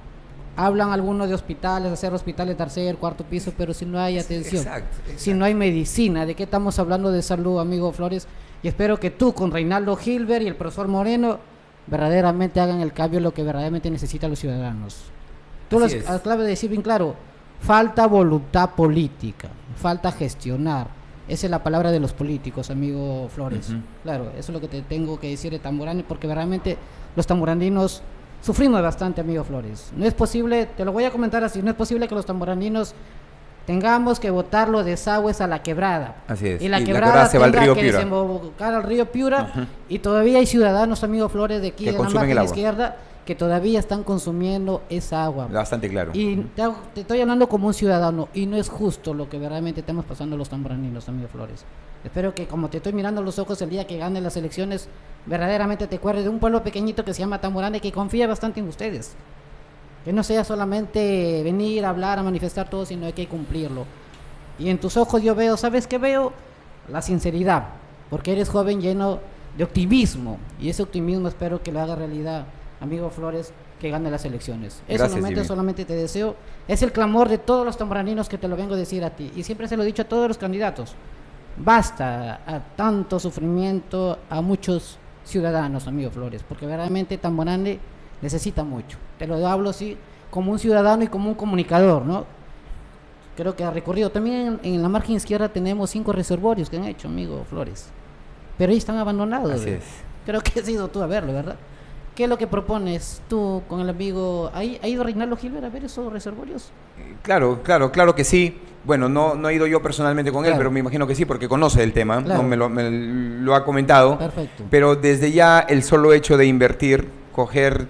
Hablan algunos de hospitales, hacer hospitales tercer, cuarto piso, pero si no hay atención, exacto. Si no hay medicina, ¿de qué estamos hablando de salud, amigo Flores? Y espero que tú, con Reinaldo Gilbert y el profesor Moreno, verdaderamente hagan el cambio, lo que verdaderamente necesitan los ciudadanos. Tú acabas de decir bien claro, falta voluntad política, falta gestionar. Esa es la palabra de los políticos, amigo Flores. Claro, eso es lo que te tengo que decir de Tamborane, porque verdaderamente los tamboraninos sufrimos bastante, amigo Flores. No es posible, te lo voy a comentar así, no es posible que los tamboraninos tengamos que botar los desagües a la quebrada. Así es. Y la quebrada se va al río Piura. Desembocar al río Piura, y todavía hay ciudadanos, amigo Flores, de aquí de la margen izquierda, que todavía están consumiendo esa agua. Bastante claro. Y te estoy hablando como un ciudadano, y no es justo lo que verdaderamente estamos pasando los tamboraninos, amigo Flores. Espero que, como te estoy mirando a los ojos el día que ganen las elecciones, verdaderamente te acuerdes de un pueblo pequeñito que se llama Tamborane, que confía bastante en ustedes. Que no sea solamente venir a hablar, a manifestar todo, sino hay que cumplirlo. Y en tus ojos yo veo, ¿sabes qué veo? La sinceridad, porque eres joven, lleno de optimismo, y ese optimismo espero que lo haga realidad, amigo Flores, que gane las elecciones. Gracias, Solamente te deseo, es el clamor de todos los tamboraninos que te lo vengo a decir a ti, y siempre se lo he dicho a todos los candidatos, basta a tanto sufrimiento a muchos ciudadanos, amigo Flores, porque verdaderamente Tamborane necesita mucho. Te lo hablo así como un ciudadano y como un comunicador, ¿no? Creo que ha recorrido. También en la margen izquierda tenemos 5 reservorios que han hecho, amigo Flores, pero ahí están abandonados. Así es. Creo que has ido tú a verlo, ¿verdad? ¿Qué es lo que propones tú con el amigo? ¿Ha ido Reinaldo Gilbert a ver esos reservorios? Claro que sí. Bueno, no he ido yo personalmente con él, pero me imagino que sí, porque conoce el tema, claro. ¿no? me lo ha comentado. Perfecto. Pero desde ya el solo hecho de invertir, coger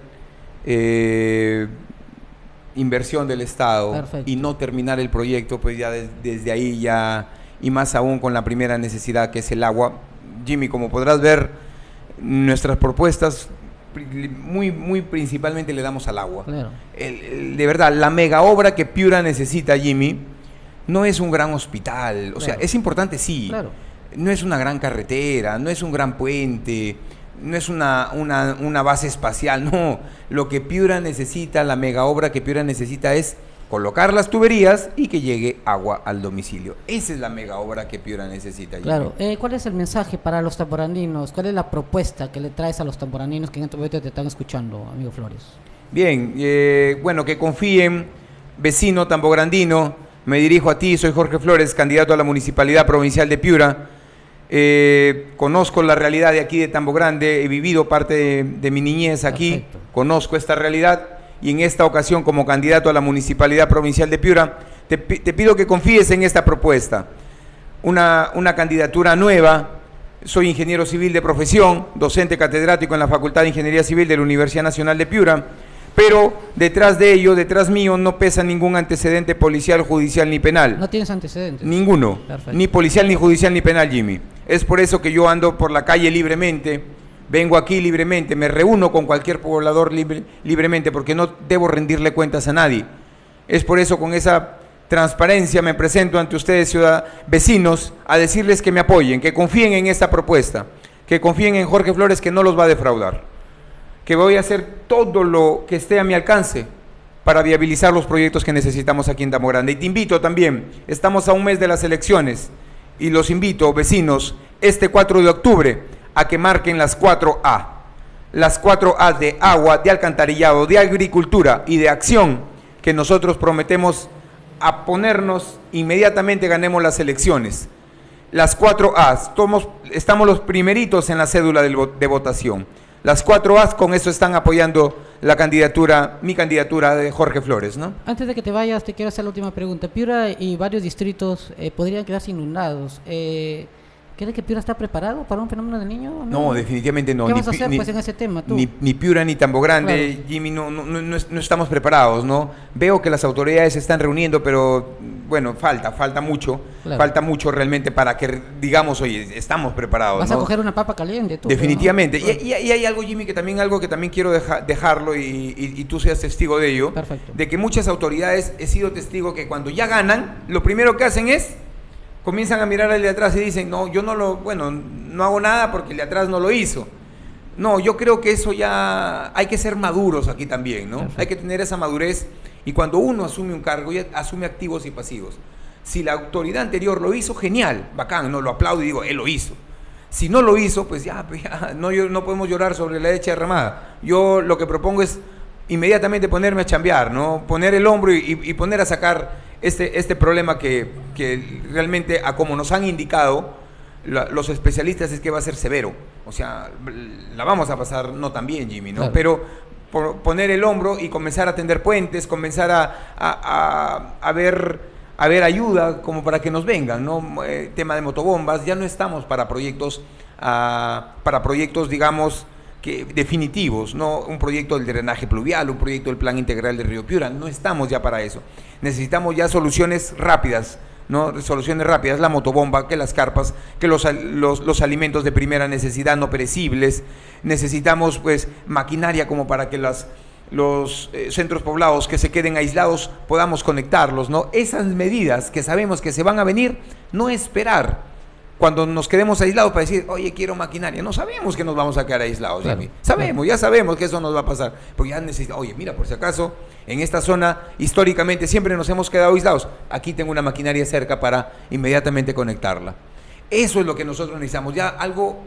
inversión del Estado. Perfecto. Y no terminar el proyecto, pues ya desde ahí ya, y más aún con la primera necesidad que es el agua. Jimmy, como podrás ver, nuestras propuestas muy principalmente le damos al agua. Claro. De verdad, la mega obra que Piura necesita, Jimmy, no es un gran hospital, o sea, es importante, sí, claro. No es una gran carretera, no es un gran puente, no es una base espacial, no. Lo que Piura necesita, la mega obra que Piura necesita es colocar las tuberías y que llegue agua al domicilio. Esa es la mega obra que Piura necesita. Jimmy. Claro. ¿Cuál es el mensaje para los tamboraninos? ¿Cuál es la propuesta que le traes a los tamboraninos que en este momento te están escuchando, amigo Flores? Bien, bueno, que confíen, vecino tambograndino, me dirijo a ti, soy Jorge Flores, candidato a la Municipalidad Provincial de Piura. Conozco la realidad de aquí de Tambo Grande, he vivido parte de mi niñez aquí. Perfecto. Conozco esta realidad. Y en esta ocasión, como candidato a la Municipalidad Provincial de Piura, te pido que confíes en esta propuesta. Una candidatura nueva. Soy ingeniero civil de profesión, docente catedrático en la Facultad de Ingeniería Civil de la Universidad Nacional de Piura, pero detrás de ello, detrás mío, no pesa ningún antecedente policial, judicial ni penal. ¿No tienes antecedentes? Ninguno. Perfecto. Ni policial, ni judicial, ni penal, Jimmy. Es por eso que yo ando por la calle libremente. Vengo aquí libremente, me reúno con cualquier poblador libremente porque no debo rendirle cuentas a nadie. Es por eso, con esa transparencia, me presento ante ustedes, vecinos, a decirles que me apoyen, que confíen en esta propuesta, que confíen en Jorge Flores, que no los va a defraudar, que voy a hacer todo lo que esté a mi alcance para viabilizar los proyectos que necesitamos aquí en Tambo Grande. Y te invito también, estamos a un mes de las elecciones, y los invito, vecinos, este 4 de octubre, a que marquen las 4A. Las 4A de agua, de alcantarillado, de agricultura y de acción que nosotros prometemos a ponernos inmediatamente ganemos las elecciones. Las 4A, estamos los primeritos en la cédula de votación. Las 4A con eso están apoyando la candidatura, mi candidatura de Jorge Flores, ¿no? Antes de que te vayas, te quiero hacer la última pregunta. Piura y varios distritos podrían quedarse inundados. ¿Crees que Piura está preparado para un fenómeno del Niño? No, definitivamente no. ¿Qué vas a hacer pues en ese tema tú? Ni Piura ni Tambo Grande, claro. Jimmy, no estamos preparados, ¿no? Veo que las autoridades se están reuniendo, pero bueno, falta mucho, claro. Falta mucho realmente para que digamos, oye, estamos preparados. Vas a coger una papa caliente tú. Definitivamente. ¿No? Y hay algo, Jimmy, que también quiero dejarlo y tú seas testigo de ello. Perfecto. De que muchas autoridades, he sido testigo que cuando ya ganan, lo primero que hacen es comienzan a mirar al de atrás y dicen, no, yo no hago nada porque el de atrás no lo hizo. No, yo creo que eso ya hay que ser maduros aquí también, ¿no? Perfecto. Hay que tener esa madurez y cuando uno asume un cargo, ya asume activos y pasivos. Si la autoridad anterior lo hizo, genial, bacán, no lo aplaudo y digo, él lo hizo. Si no lo hizo, pues ya no podemos llorar sobre la leche derramada. Yo lo que propongo es inmediatamente ponerme a chambear, ¿no? Poner el hombro y poner a sacar este problema que realmente, a como nos han indicado los especialistas, es que va a ser severo. O sea, la vamos a pasar no tan bien, Jimmy, ¿no? Claro. Pero poner el hombro y comenzar a tender puentes, comenzar a ver ayuda como para que nos vengan, ¿no? Tema de motobombas, ya no estamos para proyectos, digamos, que definitivos, no un proyecto del drenaje pluvial, un proyecto del plan integral del río Piura, no estamos ya para eso. Necesitamos ya soluciones rápidas, ¿no? Soluciones rápidas, la motobomba, que las carpas, que los alimentos de primera necesidad no perecibles. Necesitamos pues maquinaria como para que los centros poblados que se queden aislados podamos conectarlos, ¿no? Esas medidas que sabemos que se van a venir, no esperar cuando nos quedemos aislados para decir, oye, quiero maquinaria. No sabemos que nos vamos a quedar aislados, Claro, Jimmy. Sabemos, ya sabemos que eso nos va a pasar. Porque ya necesitamos, oye, mira, por si acaso, en esta zona, históricamente, siempre nos hemos quedado aislados. Aquí tengo una maquinaria cerca para inmediatamente conectarla. Eso es lo que nosotros necesitamos, ya algo,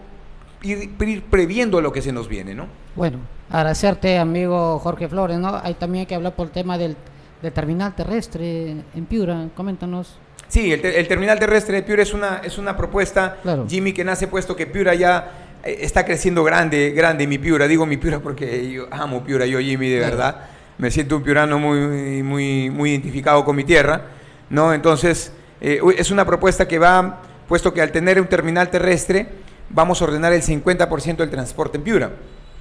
ir previendo lo que se nos viene, ¿no? Bueno, agradecerte, amigo Jorge Flores, ¿no? Hay también que hablar por el tema del terminal terrestre en Piura. Coméntanos. Sí, el terminal terrestre de Piura es una propuesta, Claro. Jimmy, que nace puesto que Piura ya está creciendo grande mi Piura. Digo mi Piura porque yo amo Piura, yo, Jimmy, de Claro. verdad. Me siento un piurano muy identificado con mi tierra, ¿no? Entonces, es una propuesta que va, puesto que al tener un terminal terrestre, vamos a ordenar el 50% del transporte en Piura.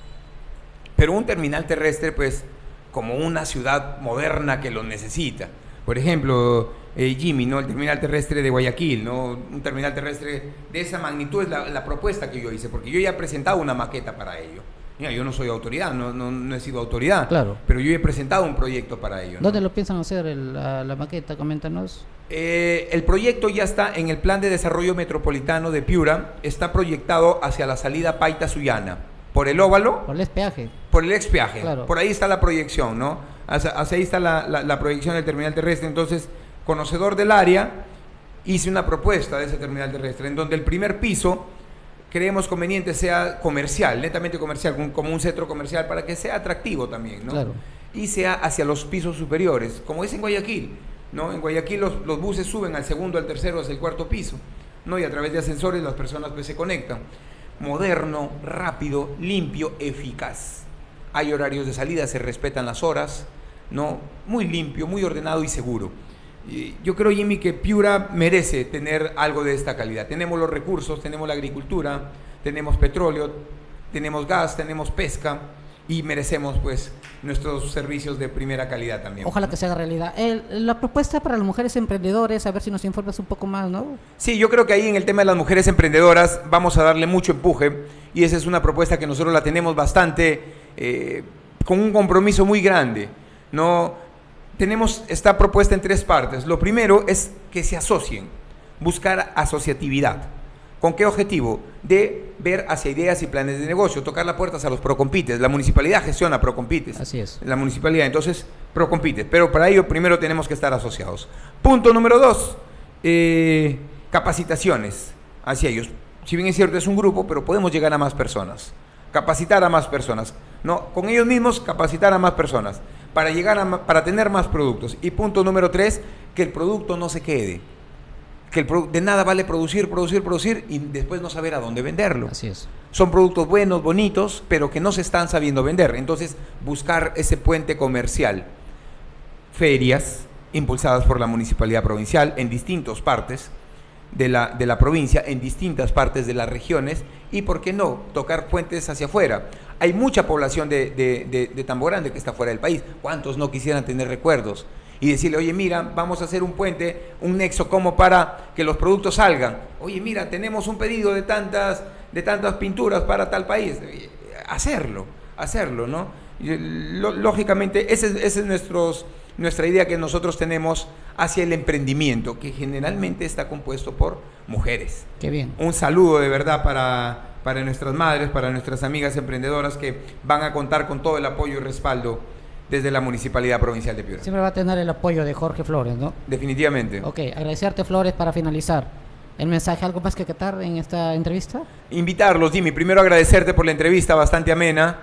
Pero un terminal terrestre, pues, como una ciudad moderna que lo necesita. Por ejemplo, Jimmy, ¿no? El terminal terrestre de Guayaquil, ¿no? Un terminal terrestre de esa magnitud es la propuesta que yo hice, porque yo ya he presentado una maqueta para ello. Mira, yo no soy autoridad, no he sido autoridad, Claro. pero yo he presentado un proyecto para ello, ¿no? ¿Dónde lo piensan hacer la maqueta? Coméntanos. El proyecto ya está en el Plan de Desarrollo Metropolitano de Piura, está proyectado hacia la salida Paita-Sullana, por el óvalo, Por el peaje. por el expeaje. Claro. Por ahí está la proyección, ¿no? Hacia ahí está la proyección del terminal terrestre. Entonces, conocedor del área, hice una propuesta de ese terminal terrestre, en donde el primer piso creemos conveniente sea comercial, netamente comercial, como un centro comercial, para que sea atractivo también, ¿no? Claro. Y sea hacia los pisos superiores, como es en Guayaquil, ¿no? En Guayaquil los buses suben al segundo, al tercero, hacia el cuarto piso, ¿no? Y a través de ascensores las personas pues se conectan. Moderno, rápido, limpio, eficaz. Hay horarios de salida, se respetan las horas, ¿no? Muy limpio, muy ordenado y seguro. Y yo creo, Jimmy, que Piura merece tener algo de esta calidad. Tenemos los recursos, tenemos la agricultura, tenemos petróleo, tenemos gas, tenemos pesca y merecemos pues nuestros servicios de primera calidad también. Ojalá que se haga realidad. La propuesta para las mujeres emprendedoras, a ver si nos informas un poco más, ¿no? Sí, yo creo que ahí en el tema de las mujeres emprendedoras vamos a darle mucho empuje y esa es una propuesta que nosotros la tenemos bastante con un compromiso muy grande, ¿no? Tenemos esta propuesta en 3 partes. Lo primero es que se asocien, buscar asociatividad. ¿Con qué objetivo? De ver hacia ideas y planes de negocio, tocar las puertas a los Procompites. La municipalidad gestiona Procompites. Así es. La municipalidad, entonces, Procompites. Pero para ello primero tenemos que estar asociados. Punto número 2, capacitaciones hacia ellos. Si bien es cierto, es un grupo, pero podemos llegar a más personas. Capacitar a más personas. No, con ellos mismos capacitar a más personas para llegar para tener más productos. Y punto número 3, que el producto no se quede. Que de nada vale producir y después no saber a dónde venderlo. Así es. Son productos buenos, bonitos, pero que no se están sabiendo vender. Entonces, buscar ese puente comercial. Ferias impulsadas por la municipalidad provincial en distintas partes de la provincia, en distintas partes de las regiones, y por qué no, tocar puentes hacia afuera. Hay mucha población de Tambo Grande que está fuera del país. ¿Cuántos no quisieran tener recuerdos? Y decirle, oye, mira, vamos a hacer un puente, un nexo como para que los productos salgan. Oye, mira, tenemos un pedido de tantas pinturas para tal país. Hacerlo, ¿no? Lógicamente, esa es nuestra idea que nosotros tenemos hacia el emprendimiento, que generalmente está compuesto por mujeres. Qué bien. Un saludo de verdad para nuestras madres, para nuestras amigas emprendedoras que van a contar con todo el apoyo y respaldo desde la Municipalidad Provincial de Piura. Siempre va a tener el apoyo de Jorge Flores, ¿no? Definitivamente. Ok, agradecerte, Flores, para finalizar. ¿El mensaje, algo más que acatar en esta entrevista? Invitarlos, Jimmy. Primero agradecerte por la entrevista bastante amena.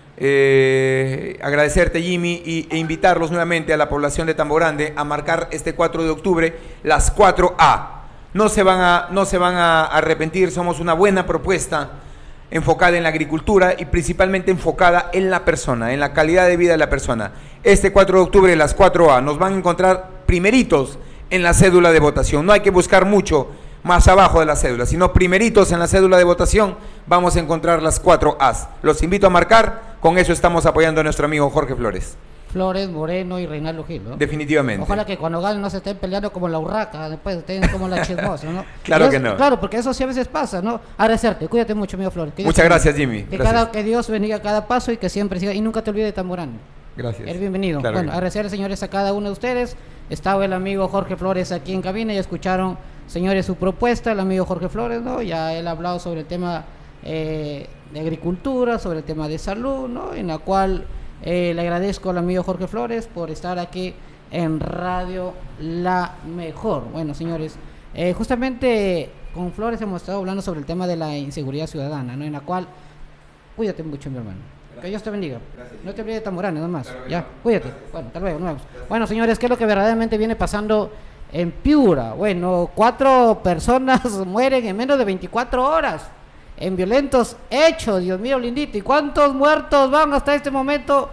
Agradecerte, Jimmy, e invitarlos nuevamente a la población de Tambo Grande a marcar este 4 de octubre las 4A. No se van a arrepentir. Somos una buena propuesta enfocada en la agricultura y principalmente enfocada en la persona, en la calidad de vida de la persona. Este 4 de octubre las 4A nos van a encontrar primeritos en la cédula de votación. No hay que buscar mucho más abajo de la cédula, sino primeritos en la cédula de votación vamos a encontrar las 4As. Los invito a marcar, con eso estamos apoyando a nuestro amigo Jorge Flores. Flores, Moreno y Reinaldo Gil, ¿no? Definitivamente. Ojalá que cuando ganen no se estén peleando como la urraca, después estén como la chismosa, ¿no? Claro que no. Claro, porque eso sí a veces pasa, ¿no? Agradecerte, cuídate mucho, amigo Flores. Muchas gracias, Jimmy. Que Dios bendiga cada paso y que siempre siga, y nunca te olvides de Tambo Grande. Gracias. Eres bienvenido. Claro. Bueno, agradecerles, señores, a cada uno de ustedes. Estaba el amigo Jorge Flores aquí en cabina y escucharon señores, su propuesta, el amigo Jorge Flores, ¿no? Ya él ha hablado sobre el tema de agricultura, sobre el tema de salud, ¿no? En la cual le agradezco al amigo Jorge Flores por estar aquí en Radio La Mejor. Bueno, señores, justamente con Flores hemos estado hablando sobre el tema de la inseguridad ciudadana, ¿no? En la cual, cuídate mucho, mi hermano. Que Dios te bendiga. Gracias. No te olvides de Tamborane, nada más. Claro, ya, no. Cuídate. Bueno, hasta luego, nos vemos. Bueno, señores, ¿qué es lo que verdaderamente viene pasando en Piura? Bueno, 4 personas mueren en menos de 24 horas en violentos hechos, Dios mío, lindito. ¿Y cuántos muertos van hasta este momento?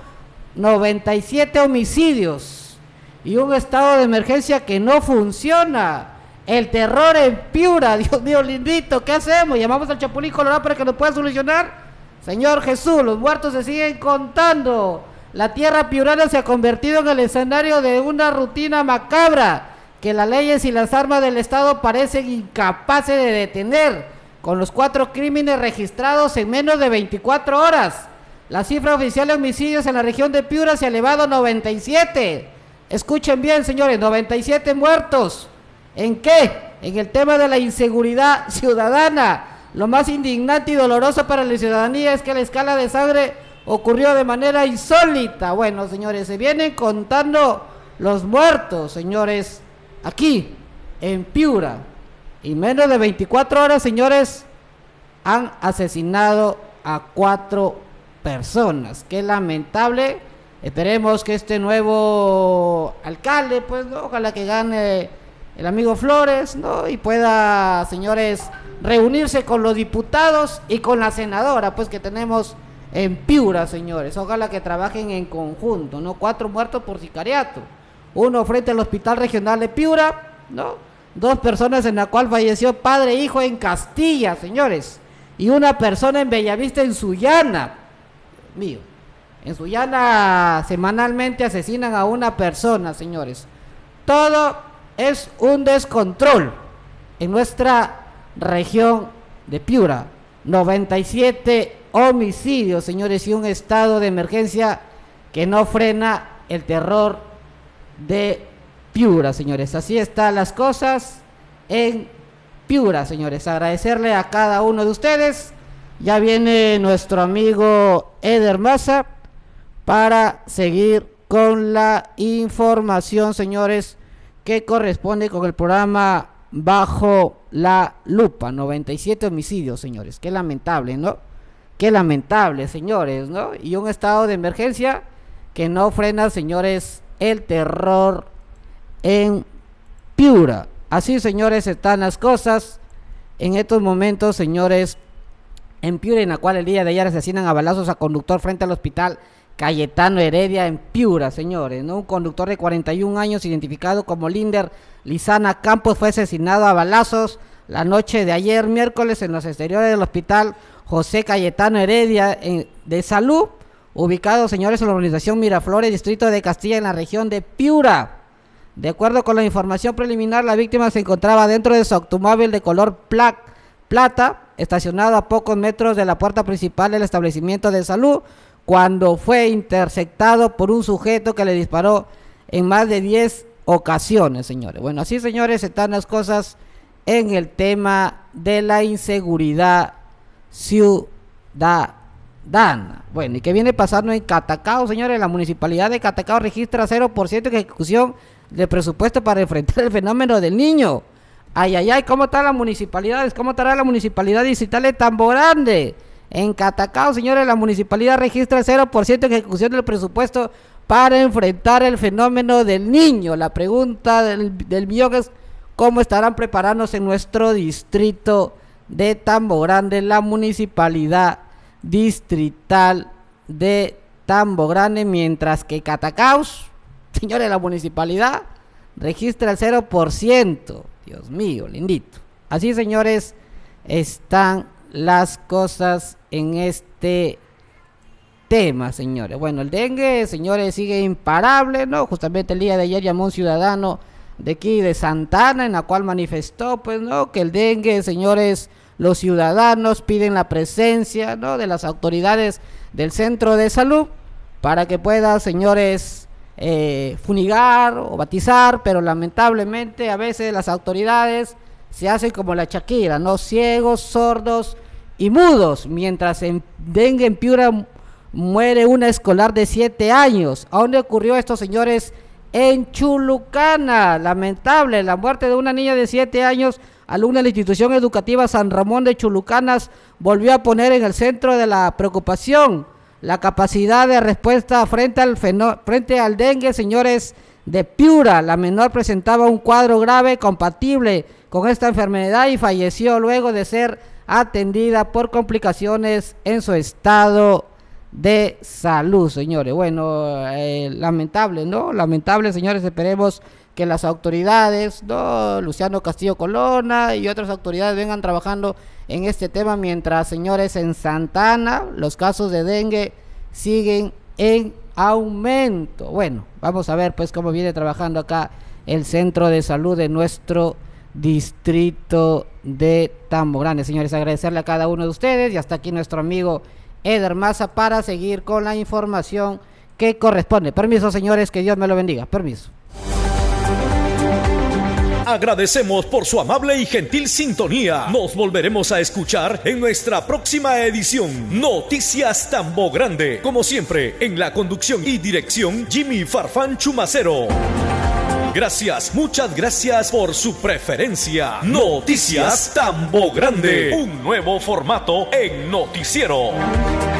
97 homicidios y un estado de emergencia que no funciona. El terror en Piura, Dios mío, lindito. ¿Qué hacemos? ¿Llamamos al Chapulín Colorado para que nos pueda solucionar? Señor Jesús, los muertos se siguen contando. La tierra piurana se ha convertido en el escenario de una rutina macabra que las leyes y las armas del Estado parecen incapaces de detener, con los 4 crímenes registrados en menos de 24 horas. La cifra oficial de homicidios en la región de Piura se ha elevado a 97. Escuchen bien, señores, 97 muertos. ¿En qué? En el tema de la inseguridad ciudadana. Lo más indignante y doloroso para la ciudadanía es que la escala de sangre ocurrió de manera insólita. Bueno, señores, se vienen contando los muertos, señores, aquí, en Piura. Y menos de 24 horas, señores, han asesinado a 4 personas. Qué lamentable. Esperemos que este nuevo alcalde, pues, ¿no? Ojalá que gane el amigo Flores, ¿no? Y pueda, señores, reunirse con los diputados y con la senadora, pues, que tenemos en Piura, señores. Ojalá que trabajen en conjunto, ¿no? 4 muertos por sicariato. 1 frente al Hospital Regional de Piura, ¿no? 2 personas en la cual falleció padre e hijo en Castilla, señores. Y 1 persona en Bellavista, en Sullana. Mío. En Sullana semanalmente asesinan a 1 persona, señores. Todo es un descontrol en nuestra región de Piura. 97 homicidios, señores, y un estado de emergencia que no frena el terror de Piura, señores. Así están las cosas en Piura, señores. Agradecerle a cada uno de ustedes. Ya viene nuestro amigo Eder Maza para seguir con la información, señores, que corresponde con el programa Bajo la Lupa. 97 homicidios, señores. Qué lamentable, ¿no? Qué lamentable, señores, ¿no? Y un estado de emergencia que no frena, señores, el terror en Piura. Así, señores, están las cosas en estos momentos, señores, en Piura, en la cual el día de ayer asesinan a balazos a conductor frente al hospital Cayetano Heredia en Piura, señores, ¿no? Un conductor de 41 años identificado como Linder Lizana Campos fue asesinado a balazos la noche de ayer miércoles en los exteriores del hospital José Cayetano Heredia de Salud, ubicado, señores, en la urbanización Miraflores, distrito de Castilla, en la región de Piura. De acuerdo con la información preliminar, la víctima se encontraba dentro de su automóvil de color plata, estacionado a pocos metros de la puerta principal del establecimiento de salud, cuando fue interceptado por un sujeto que le disparó en más de 10 ocasiones, señores. Bueno, así, señores, están las cosas en el tema de la inseguridad ciudadana. Bueno, ¿y qué viene pasando en Catacao, señores? La municipalidad de Catacao registra 0% de ejecución de presupuesto para enfrentar el fenómeno del niño. Ay, ay, ay, ¿cómo están las municipalidades? ¿Cómo estará la municipalidad distrital de Tambo Grande? En Catacao, señores, la municipalidad registra 0% de ejecución del presupuesto para enfrentar el fenómeno del niño. La pregunta del millón es: ¿cómo estarán preparándose en nuestro distrito de Tambo Grande, la municipalidad distrital de Tambo Grande? Mientras que Catacaos, señores, la municipalidad registra el 0%. Dios mío, lindito. Así, señores, están las cosas en este tema, señores. Bueno, el dengue, señores, sigue imparable, ¿no? Justamente el día de ayer llamó un ciudadano de aquí de Santana, en la cual manifestó, pues, ¿no?, que el dengue, señores, los ciudadanos piden la presencia, ¿no?, de las autoridades del centro de salud para que pueda, señores, funigar o batizar, pero lamentablemente a veces las autoridades se hacen como la Shakira, ¿no? Ciegos, sordos y mudos, mientras en dengue en Piura muere una escolar de 7 años. ¿A dónde ocurrió esto, señores? En Chulucana. Lamentable, la muerte de una niña de 7 años, alumna de la institución educativa San Ramón de Chulucanas, volvió a poner en el centro de la preocupación la capacidad de respuesta frente al dengue, señores, de Piura. La menor presentaba un cuadro grave compatible con esta enfermedad y falleció luego de ser atendida por complicaciones en su estado de salud, señores. Bueno, lamentable, ¿no? Lamentable, señores. Esperemos que las autoridades, ¿no? Luciano Castillo Colonna y otras autoridades vengan trabajando en este tema, mientras, señores, en Santa Ana los casos de dengue siguen en aumento. Bueno, vamos a ver pues cómo viene trabajando acá el centro de salud de nuestro distrito de Tambo Grande. Señores, agradecerle a cada uno de ustedes, y hasta aquí nuestro amigo Eder Maza para seguir con la información que corresponde. Permiso, señores, que Dios me lo bendiga. Permiso. Agradecemos por su amable y gentil sintonía. Nos volveremos a escuchar en nuestra próxima edición. Noticias Tambo Grande. Como siempre, en la conducción y dirección, Jimmy Farfán Chumacero. Gracias, muchas gracias por su preferencia. Noticias Tambo Grande. Un nuevo formato en noticiero.